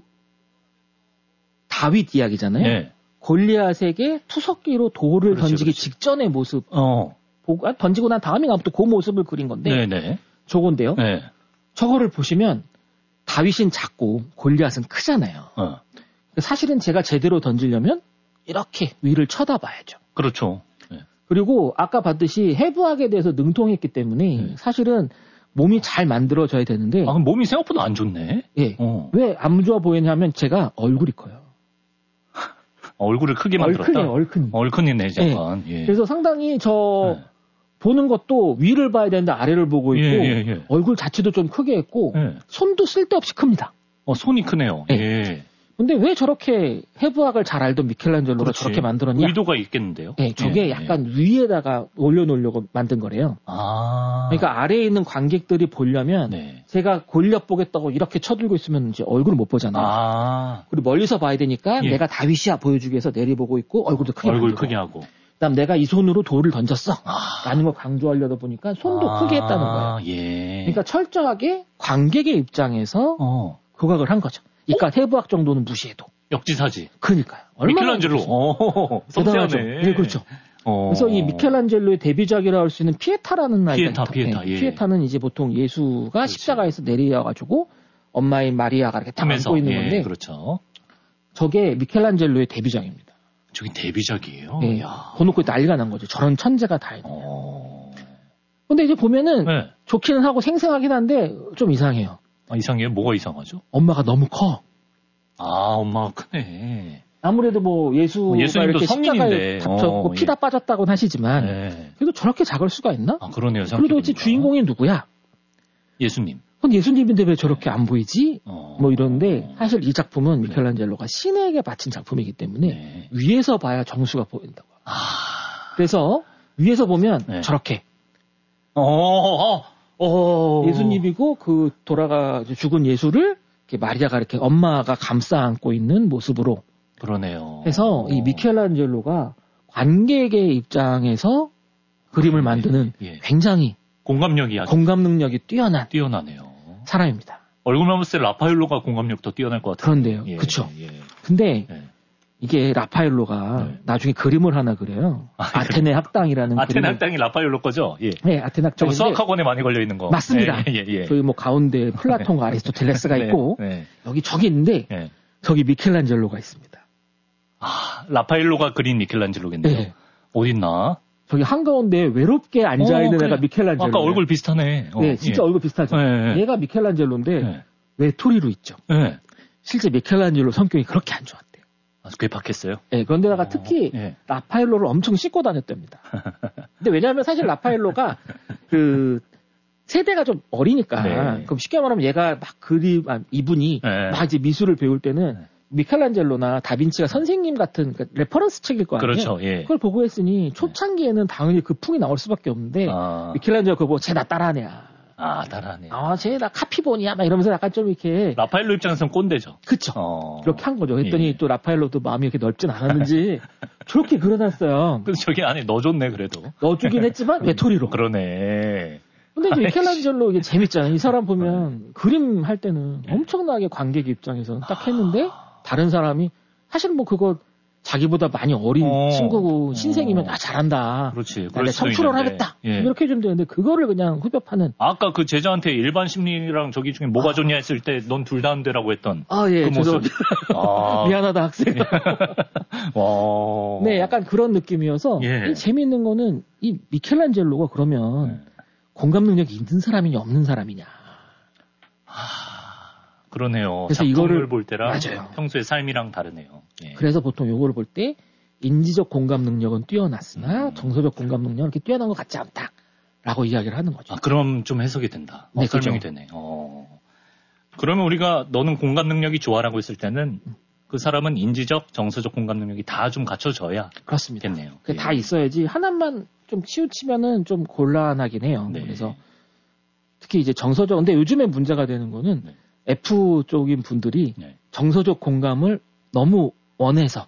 다윗 이야기잖아요. 네. 골리앗에게 투석기로 돌을 그렇죠, 던지기 그렇죠. 직전의 모습, 던지고 난 다음인가 부터 그 모습을 그린 건데, 네. 저건데요. 네. 저거를 보시면 다윗은 작고 골리앗은 크잖아요. 사실은 제가 제대로 던지려면 이렇게 위를 쳐다봐야죠. 그렇죠. 네. 그리고 아까 봤듯이 해부학에 대해서 능통했기 때문에 사실은 몸이 잘 만들어져야 되는데, 그럼 몸이 생각보다 안 좋네. 예. 왜 안 좋아 보이냐면 제가 얼굴이 커요. 얼굴을 크게 만들었다? 얼큰이네, 약간. 예. 그래서 상당히 보는 것도 위를 봐야 되는데 아래를 보고 있고, 얼굴 자체도 좀 크게 했고, 손도 쓸데없이 큽니다. 손이 크네요. 예. 근데 왜 저렇게 해부학을 잘 알던 미켈란젤로가 저렇게 만들었냐? 의도가 있겠는데요? 네, 저게 약간 위에다가 올려놓으려고 만든 거래요. 그러니까 아래에 있는 관객들이 보려면 제가 골리앗 보겠다고 이렇게 쳐들고 있으면 이제 얼굴을 못 보잖아요. 그리고 멀리서 봐야 되니까 내가 다윗이야 보여주기 위해서 내리보고 있고 얼굴도 크게 얼굴 크게 하고. 그다음 내가 이 손으로 돌을 던졌어. 라는 걸 강조하려다 보니까 손도 크게 했다는 거예요. 그러니까 철저하게 관객의 입장에서 국악을 한 거죠. 그러니까 해부학 정도는 무시해도. 역지사지. 그러니까요. 미켈란젤로. 대단하죠. 네, 그렇죠. 그래서 이 미켈란젤로의 데뷔작이라고 할 수 있는 피에타라는 아이가 피에타는 이제 보통 예수가 십자가에서 내려와가지고 엄마인 마리아가 이렇게 딱 안고 있는 건데. 그렇죠. 저게 미켈란젤로의 데뷔작입니다. 저게 데뷔작이에요? 네. 보놓고 난리가 난 거죠. 저런 천재가 다 있는. 근데 이제 보면은 좋기는 하고 생생하긴 한데 좀 이상해요. 이상해요? 뭐가 이상하죠? 엄마가 너무 커. 엄마가 크네. 아무래도 뭐 예수가 이렇게 십자가에 닥쳤고 피 다 빠졌다고는 하시지만 그래도 저렇게 작을 수가 있나? 그러네요. 그래도 도대체 주인공이 누구야? 예수님. 그건 예수님인데 왜 저렇게 안 보이지? 뭐 이러는데 사실 이 작품은 미켈란젤로가 신에게 바친 작품이기 때문에 위에서 봐야 정수가 보인다고. 그래서 위에서 보면 저렇게 예수님이고 그 죽은 예수를 이렇게 마리아가 이렇게 엄마가 감싸 안고 있는 모습으로. 그러네요. 그래서 이 미켈란젤로가 관객의 입장에서 그림을 만드는 굉장히 공감 능력이 뛰어나네요. 사람입니다. 얼굴만 봤을 때 라파엘로가 공감력 더 뛰어날 것 같아요. 그런데요. 그렇죠. 근데 이게 라파엘로가 나중에 그림을 하나 그려요. 아테네 학당이라는 아테네 학당이 라파엘로 거죠? 네, 아테네 학당. 수학학원에 많이 걸려 있는 거. 맞습니다. 저기 뭐 가운데 플라톤과 아리스토텔레스가 있고 여기 저기 있는데 저기 미켈란젤로가 있습니다. 라파엘로가 그린 미켈란젤로겠네요. 어딨나? 저기 한가운데 외롭게 앉아있는 애가 미켈란젤로. 아까 얼굴 비슷하네. 네, 진짜 얼굴 비슷하죠. 얘가 미켈란젤로인데 외톨이로 있죠. 실제 미켈란젤로 성격이 그렇게 안 좋았대요. 괴팍했어요? 네, 그런데다가 특히 라파엘로를 엄청 씻고 다녔답니다. 근데 왜냐하면 사실 라파엘로가 그 세대가 좀 어리니까 그럼 쉽게 말하면 얘가 막 이분이 막 이제 미술을 배울 때는 미켈란젤로나 다빈치가 선생님 같은 그러니까 레퍼런스 책일 거 아니에요? 그렇죠. 그걸 보고 했으니 초창기에는 당연히 그 풍이 나올 수밖에 없는데 미켈란젤로 그거 보고 쟤 나 따라하네. 따라하네. 쟤 나 카피본이야. 막 이러면서 약간 좀 이렇게. 라파엘로 입장에서는 꼰대죠. 그쵸. 그렇게 한 거죠. 했더니 또 라파엘로도 마음이 이렇게 넓진 않았는지 저렇게 그려놨어요. 근데 저기 안에 넣어줬네, 그래도. 넣어주긴 했지만 외톨이로. 그러네. 근데 이제 미켈란젤로 이게 재밌잖아요. 이 사람 보면 그림 할 때는 엄청나게 관객 입장에서는 딱 했는데 다른 사람이 사실 뭐 그거 자기보다 많이 어린 친구고 신생이면 잘한다. 그렇지. 내 청출을 하겠다. 이렇게 해주면 되는데 그거를 그냥 후벼파는. 아까 그 제자한테 일반 심리랑 저기 중에 뭐가 좋냐 했을 때 넌 둘 다 안 되라고 했던 그 모습. 미안하다 학생. 네, 약간 그런 느낌이어서 이 재미있는 거는 이 미켈란젤로가 그러면 공감 능력이 있는 사람이냐 없는 사람이냐. 그러네요. 그래서 이거를 볼 때랑 평소의 삶이랑 다르네요. 그래서 보통 요거를 볼 때 인지적 공감 능력은 뛰어났으나 정서적 공감 능력은 이렇게 뛰어난 것 같지 않다. 라고 이야기를 하는 거죠. 아, 그럼 좀 해석이 된다. 네, 설명이 그렇죠. 되네. 그러면 우리가 너는 공감 능력이 좋아라고 했을 때는 그 사람은 인지적, 정서적 공감 능력이 다 좀 갖춰져야 그렇습니다. 겠네요. 예. 다 있어야지 하나만 좀 치우치면은 좀 곤란하긴 해요. 네. 그래서 특히 이제 정서적, 근데 요즘에 문제가 되는 거는 네. F 쪽인 분들이 네. 정서적 공감을 너무 원해서.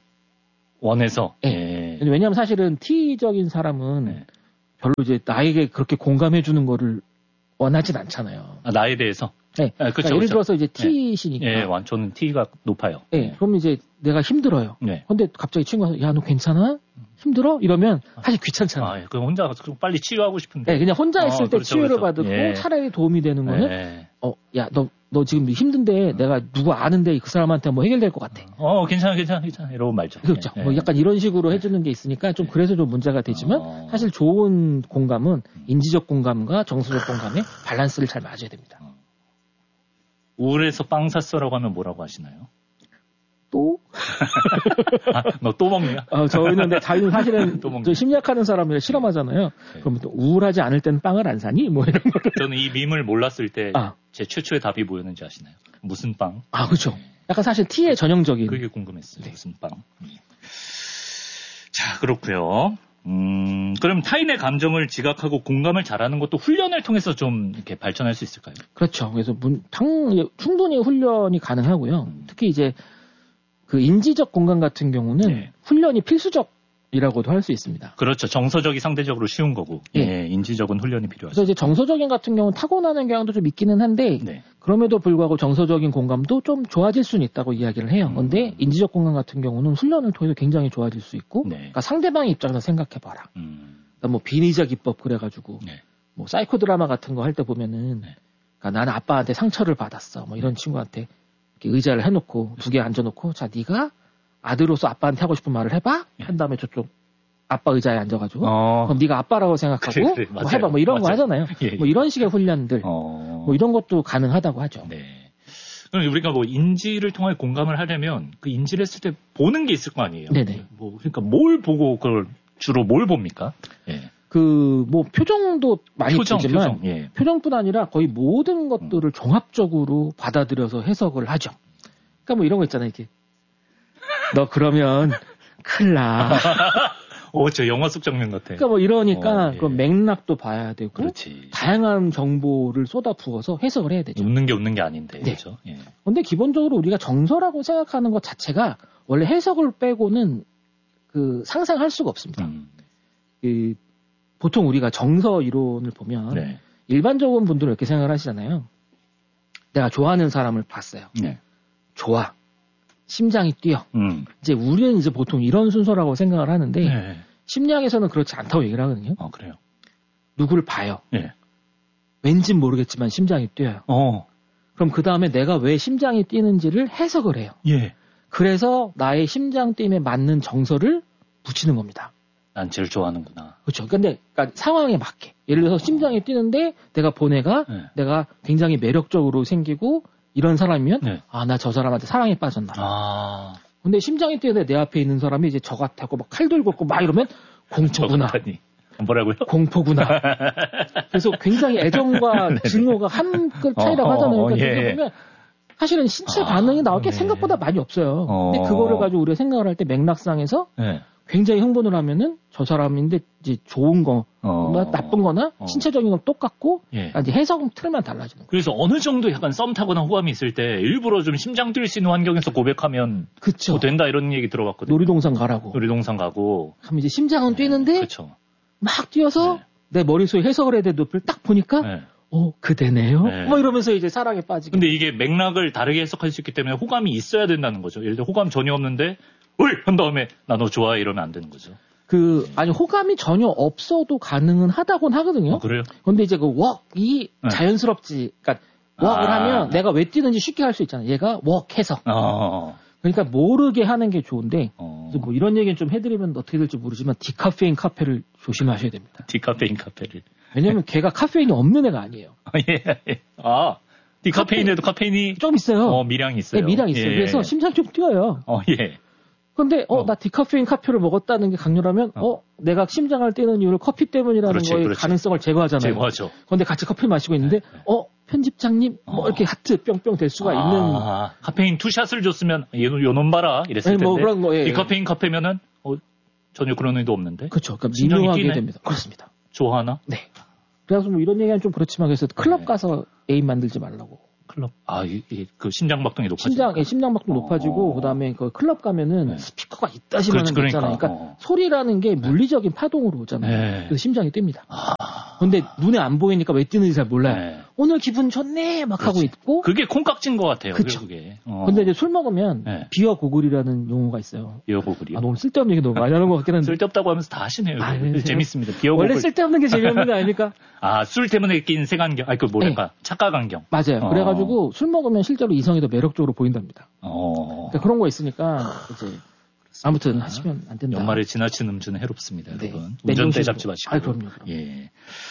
예. 왜냐하면 사실은 T적인 사람은 네. 별로 이제 나에게 그렇게 공감해주는 거를 원하진 않잖아요. 아, 나에 대해서? 네. 그러니까 그렇죠, 예를 들어서 이제 T시니까. 예, 저는 T가 높아요. 네. 그럼 이제 내가 힘들어요. 네. 근데 갑자기 친구가, 야, 너 괜찮아? 힘들어? 이러면 사실 귀찮잖아. 그럼 혼자 빨리 치유하고 싶은데. 네, 그냥 혼자 있을 때 그렇죠, 치유를 그렇죠. 받고 예. 차라리 도움이 되는 거는, 야, 너 지금 힘든데 내가 누구 아는데 그 사람한테 뭐 해결될 것 같아. 괜찮아. 이러고 말죠. 그렇죠. 뭐 약간 이런 식으로 해주는 게 있으니까 좀 그래서 좀 문제가 되지만 사실 좋은 공감은 인지적 공감과 정서적 공감의 밸런스를 잘 맞아야 됩니다. 우울해서 빵 샀어라고 하면 뭐라고 하시나요? 또? 너 또 먹냐? 저희는 근데 자기는 사실은 좀 심리학하는 사람이라 실험하잖아요. 네. 그러면 또 우울하지 않을 때는 빵을 안 사니? 뭐 이런 거. 저는 이 밈을 몰랐을 때 제 최초의 답이 뭐였는지 아시나요? 무슨 빵? 그렇죠. 약간 사실 T의 전형적인. 그게 궁금했어요. 네. 무슨 빵? 자, 그렇고요. 그럼 타인의 감정을 지각하고 공감을 잘하는 것도 훈련을 통해서 좀 이렇게 발전할 수 있을까요? 그렇죠. 그래서 충분히 훈련이 가능하고요. 특히 이제 그 인지적 공감 같은 경우는 훈련이 필수적이라고도 할 수 있습니다. 그렇죠. 정서적이 상대적으로 쉬운 거고, 인지적은 훈련이 필요하죠. 그래서 이제 정서적인 같은 경우는 타고나는 경향도 좀 있기는 한데, 그럼에도 불구하고 정서적인 공감도 좀 좋아질 수는 있다고 이야기를 해요. 그런데 인지적 공감 같은 경우는 훈련을 통해서 굉장히 좋아질 수 있고, 그러니까 상대방의 입장에서 생각해봐라. 그러니까 뭐 비니자 기법 그래가지고, 뭐 사이코 드라마 같은 거 할 때 보면은, 그러니까 나는 아빠한테 상처를 받았어. 뭐 이런 친구한테 이렇게 의자를 해놓고 두 개 앉아놓고, 자 네가 아들로서 아빠한테 하고 싶은 말을 해봐. 한 다음에 저쪽 아빠 의자에 앉아가지고, 그럼 네가 아빠라고 생각하고 그래, 뭐 해봐. 뭐 이런 거 하잖아요. 뭐 이런 식의 훈련들, 뭐 이런 것도 가능하다고 하죠. 네. 그럼 우리가 뭐 인지를 통해 공감을 하려면 그 인지를 했을 때 보는 게 있을 거 아니에요. 네네. 그러니까 뭘 보고 그걸 주로 뭘 봅니까? 뭐 표정도 많이 보지만 표정뿐 아니라 거의 모든 것들을 종합적으로 받아들여서 해석을 하죠. 그러니까 뭐 이런 거 있잖아요. 이렇게 너 그러면 큰일 나. 저 영화 속 장면 같아. 그러니까 뭐 이러니까 그 맥락도 봐야 되고, 그렇지. 다양한 정보를 쏟아부어서 해석을 해야 되죠. 웃는 게 아닌데, 그렇죠. 근데 기본적으로 우리가 정서라고 생각하는 것 자체가 원래 해석을 빼고는 그 상상할 수가 없습니다. 보통 우리가 정서 이론을 보면 일반적인 분들은 이렇게 생각을 하시잖아요. 내가 좋아하는 사람을 봤어요. 좋아. 심장이 뛰어. 이제 우리는 이제 보통 이런 순서라고 생각을 하는데 심리학에서는 그렇지 않다고 얘기를 하거든요. 그래요? 누구를 봐요. 왠진 모르겠지만 심장이 뛰어요. 그럼 그 다음에 내가 왜 심장이 뛰는지를 해석을 해요. 그래서 나의 심장 뛰임에 맞는 정서를 붙이는 겁니다. 난 제일 좋아하는구나. 그렇죠. 그러니까 상황에 맞게. 예를 들어서 심장이 뛰는데 내가 본 애가 내가 굉장히 매력적으로 생기고 이런 사람이면 나 저 사람한테 사랑에 빠졌나. 근데 심장이 뛰는데 내 앞에 있는 사람이 이제 저 같고 막 칼 들고 있고 막 이러면 공포구나. 뭐라고요? 공포구나. 그래서 굉장히 애정과 증오가 한끗 차이라고 하잖아요. 그러니까 보면 사실은 신체 반응이 나올 게 생각보다 많이 없어요. 근데 그거를 가지고 우리가 생각을 할 때 맥락상에서 굉장히 흥분을 하면은 저 사람인데 이제 좋은 거, 나쁜 거나 신체적인 건 똑같고 이제 해석 틀만 달라지는 거예요. 그래서 어느 정도 약간 썸 타거나 호감이 있을 때 일부러 좀 심장 뛸 수 있는 환경에서 고백하면 그쵸. 된다 이런 얘기 들어봤거든요. 놀이동산 가라고. 그럼 이제 심장은 뛰는데 막 뛰어서 내 머릿속에 해석을 해야 될 높이를 딱 보니까 그대네요. 뭐 이러면서 이제 사랑에 빠지게. 근데 이게 맥락을 다르게 해석할 수 있기 때문에 호감이 있어야 된다는 거죠. 예를 들어 호감 전혀 없는데 한 다음에 나 너 좋아해 이러면 안 되는 거죠. 아니 호감이 전혀 없어도 가능은 하다곤 하거든요. 그래요? 근데 이제 그 웍이 자연스럽지. 그러니까 웍을 하면 내가 왜 뛰는지 쉽게 할 수 있잖아요. 얘가 웍해서. 그러니까 모르게 하는 게 좋은데 뭐 이런 얘기는 좀 해드리면 어떻게 될지 모르지만 디카페인 카페를 조심하셔야 됩니다. 디카페인 카페를. 왜냐면 걔가 카페인이 없는 애가 아니에요. 디카페인에도 카페인이 좀 있어요. 미량이 있어요. 네, 미량이 있어요. 그래서 심장이 좀 뛰어요. 근데 나 디카페인 카페를 먹었다는 게 강렬하면 내가 심장을 뛰는 이유를 커피 때문이라는 거의 가능성을 제거하잖아요. 제거하죠. 근데 같이 커피 마시고 있는데 편집장님 이렇게 하트 뿅뿅 될 수가 있는 카페인 투샷을 줬으면 요놈 봐라 이랬을 텐데 뭐 그런 거, 디카페인 카페면은 전혀 그런 의도 없는데. 그렇죠. 그러니까 미묘하게 됩니다. 그렇습니다. 좋아하나? 네. 그래서 뭐 이런 얘기는 좀 그렇지만 그래서 클럽 가서 애인 만들지 말라고. 클럽. 그 심장박동이 높아지고. 심장박동 높아지고 그다음에 그 클럽 가면은 스피커가 이따시만한 게 있잖아요. 그러니까 소리라는 게 물리적인 파동으로 오잖아요. 그래서 심장이 뜁니다. 근데 눈에 안 보이니까 왜 뛰는지 잘 몰라요. 오늘 기분 좋네 막 하고 있고. 그게 콩깍지인 것 같아요. 그쵸. 그게. 근데 이제 술 먹으면 비어 고글이라는 용어가 있어요. 비어 고글이요? 너무 쓸데없는 얘기 너무 많이 하는 것 같긴 한데. 쓸데없다고 하면서 다 하시네요. 재밌습니다. 비어 고글. 원래 쓸데없는 게 재미없는 거 아닙니까? 술 때문에 낀 색안경. 착각안경. 맞아요. 그래가지고 술 먹으면 실제로 이성이 더 매력적으로 보인답니다. 그러니까 그런 거 있으니까 이제 아무튼 하시면 안 된다. 연말에 지나친 음주는 해롭습니다, 여러분. 운전대 잡지 마시고. 그럼요. 예.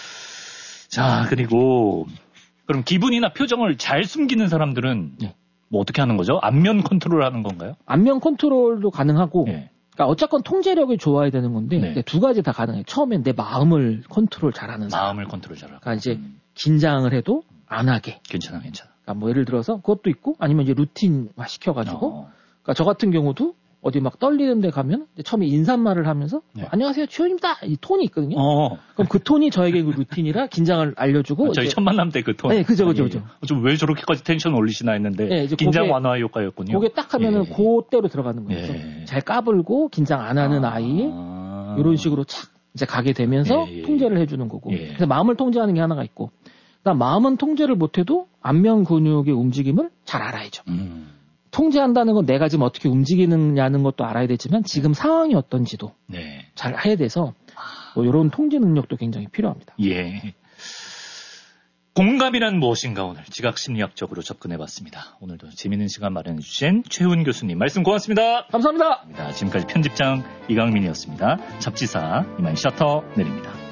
자, 그리고 그럼 기분이나 표정을 잘 숨기는 사람들은 뭐 어떻게 하는 거죠? 안면 컨트롤 하는 건가요? 안면 컨트롤도 가능하고 그러니까 어쨌건 통제력이 좋아야 되는 건데 두 가지 다 가능해요. 처음엔 내 마음을 컨트롤 잘하는 사람. 마음을 컨트롤 잘하고. 그러니까 이제 긴장을 해도 안 하게. 괜찮아. 그러니까 뭐 예를 들어서 그것도 있고 아니면 이제 루틴화 시켜가지고 그러니까 저 같은 경우도 어디 막 떨리는 데 가면 처음에 인사말을 하면서 안녕하세요 최현입니다 이 톤이 있거든요. 그럼 그 톤이 저에게 그 루틴이라 긴장을 알려주고 저희 첫 만남 때 그 톤. 네, 그죠. 좀 왜 저렇게까지 텐션 올리시나 했는데 긴장 완화 효과였군요. 그게 딱 하면은 그대로 들어가는 거죠. 잘 까불고 긴장 안 하는 아이 이런 식으로 착 이제 가게 되면서 통제를 해주는 거고. 그래서 마음을 통제하는 게 하나가 있고, 그다음 마음은 통제를 못해도 안면 근육의 움직임을 잘 알아야죠. 통제한다는 건 내가 지금 어떻게 움직이느냐는 것도 알아야 되지만 지금 상황이 어떤지도 잘 해야 돼서 뭐 이런 통제 능력도 굉장히 필요합니다. 예. 공감이란 무엇인가 오늘 지각심리학적으로 접근해봤습니다. 오늘도 재미있는 시간 마련해주신 최훈 교수님 말씀 고맙습니다. 감사합니다. 지금까지 편집장 이강민이었습니다. 잡지사 이만 셔터 내립니다.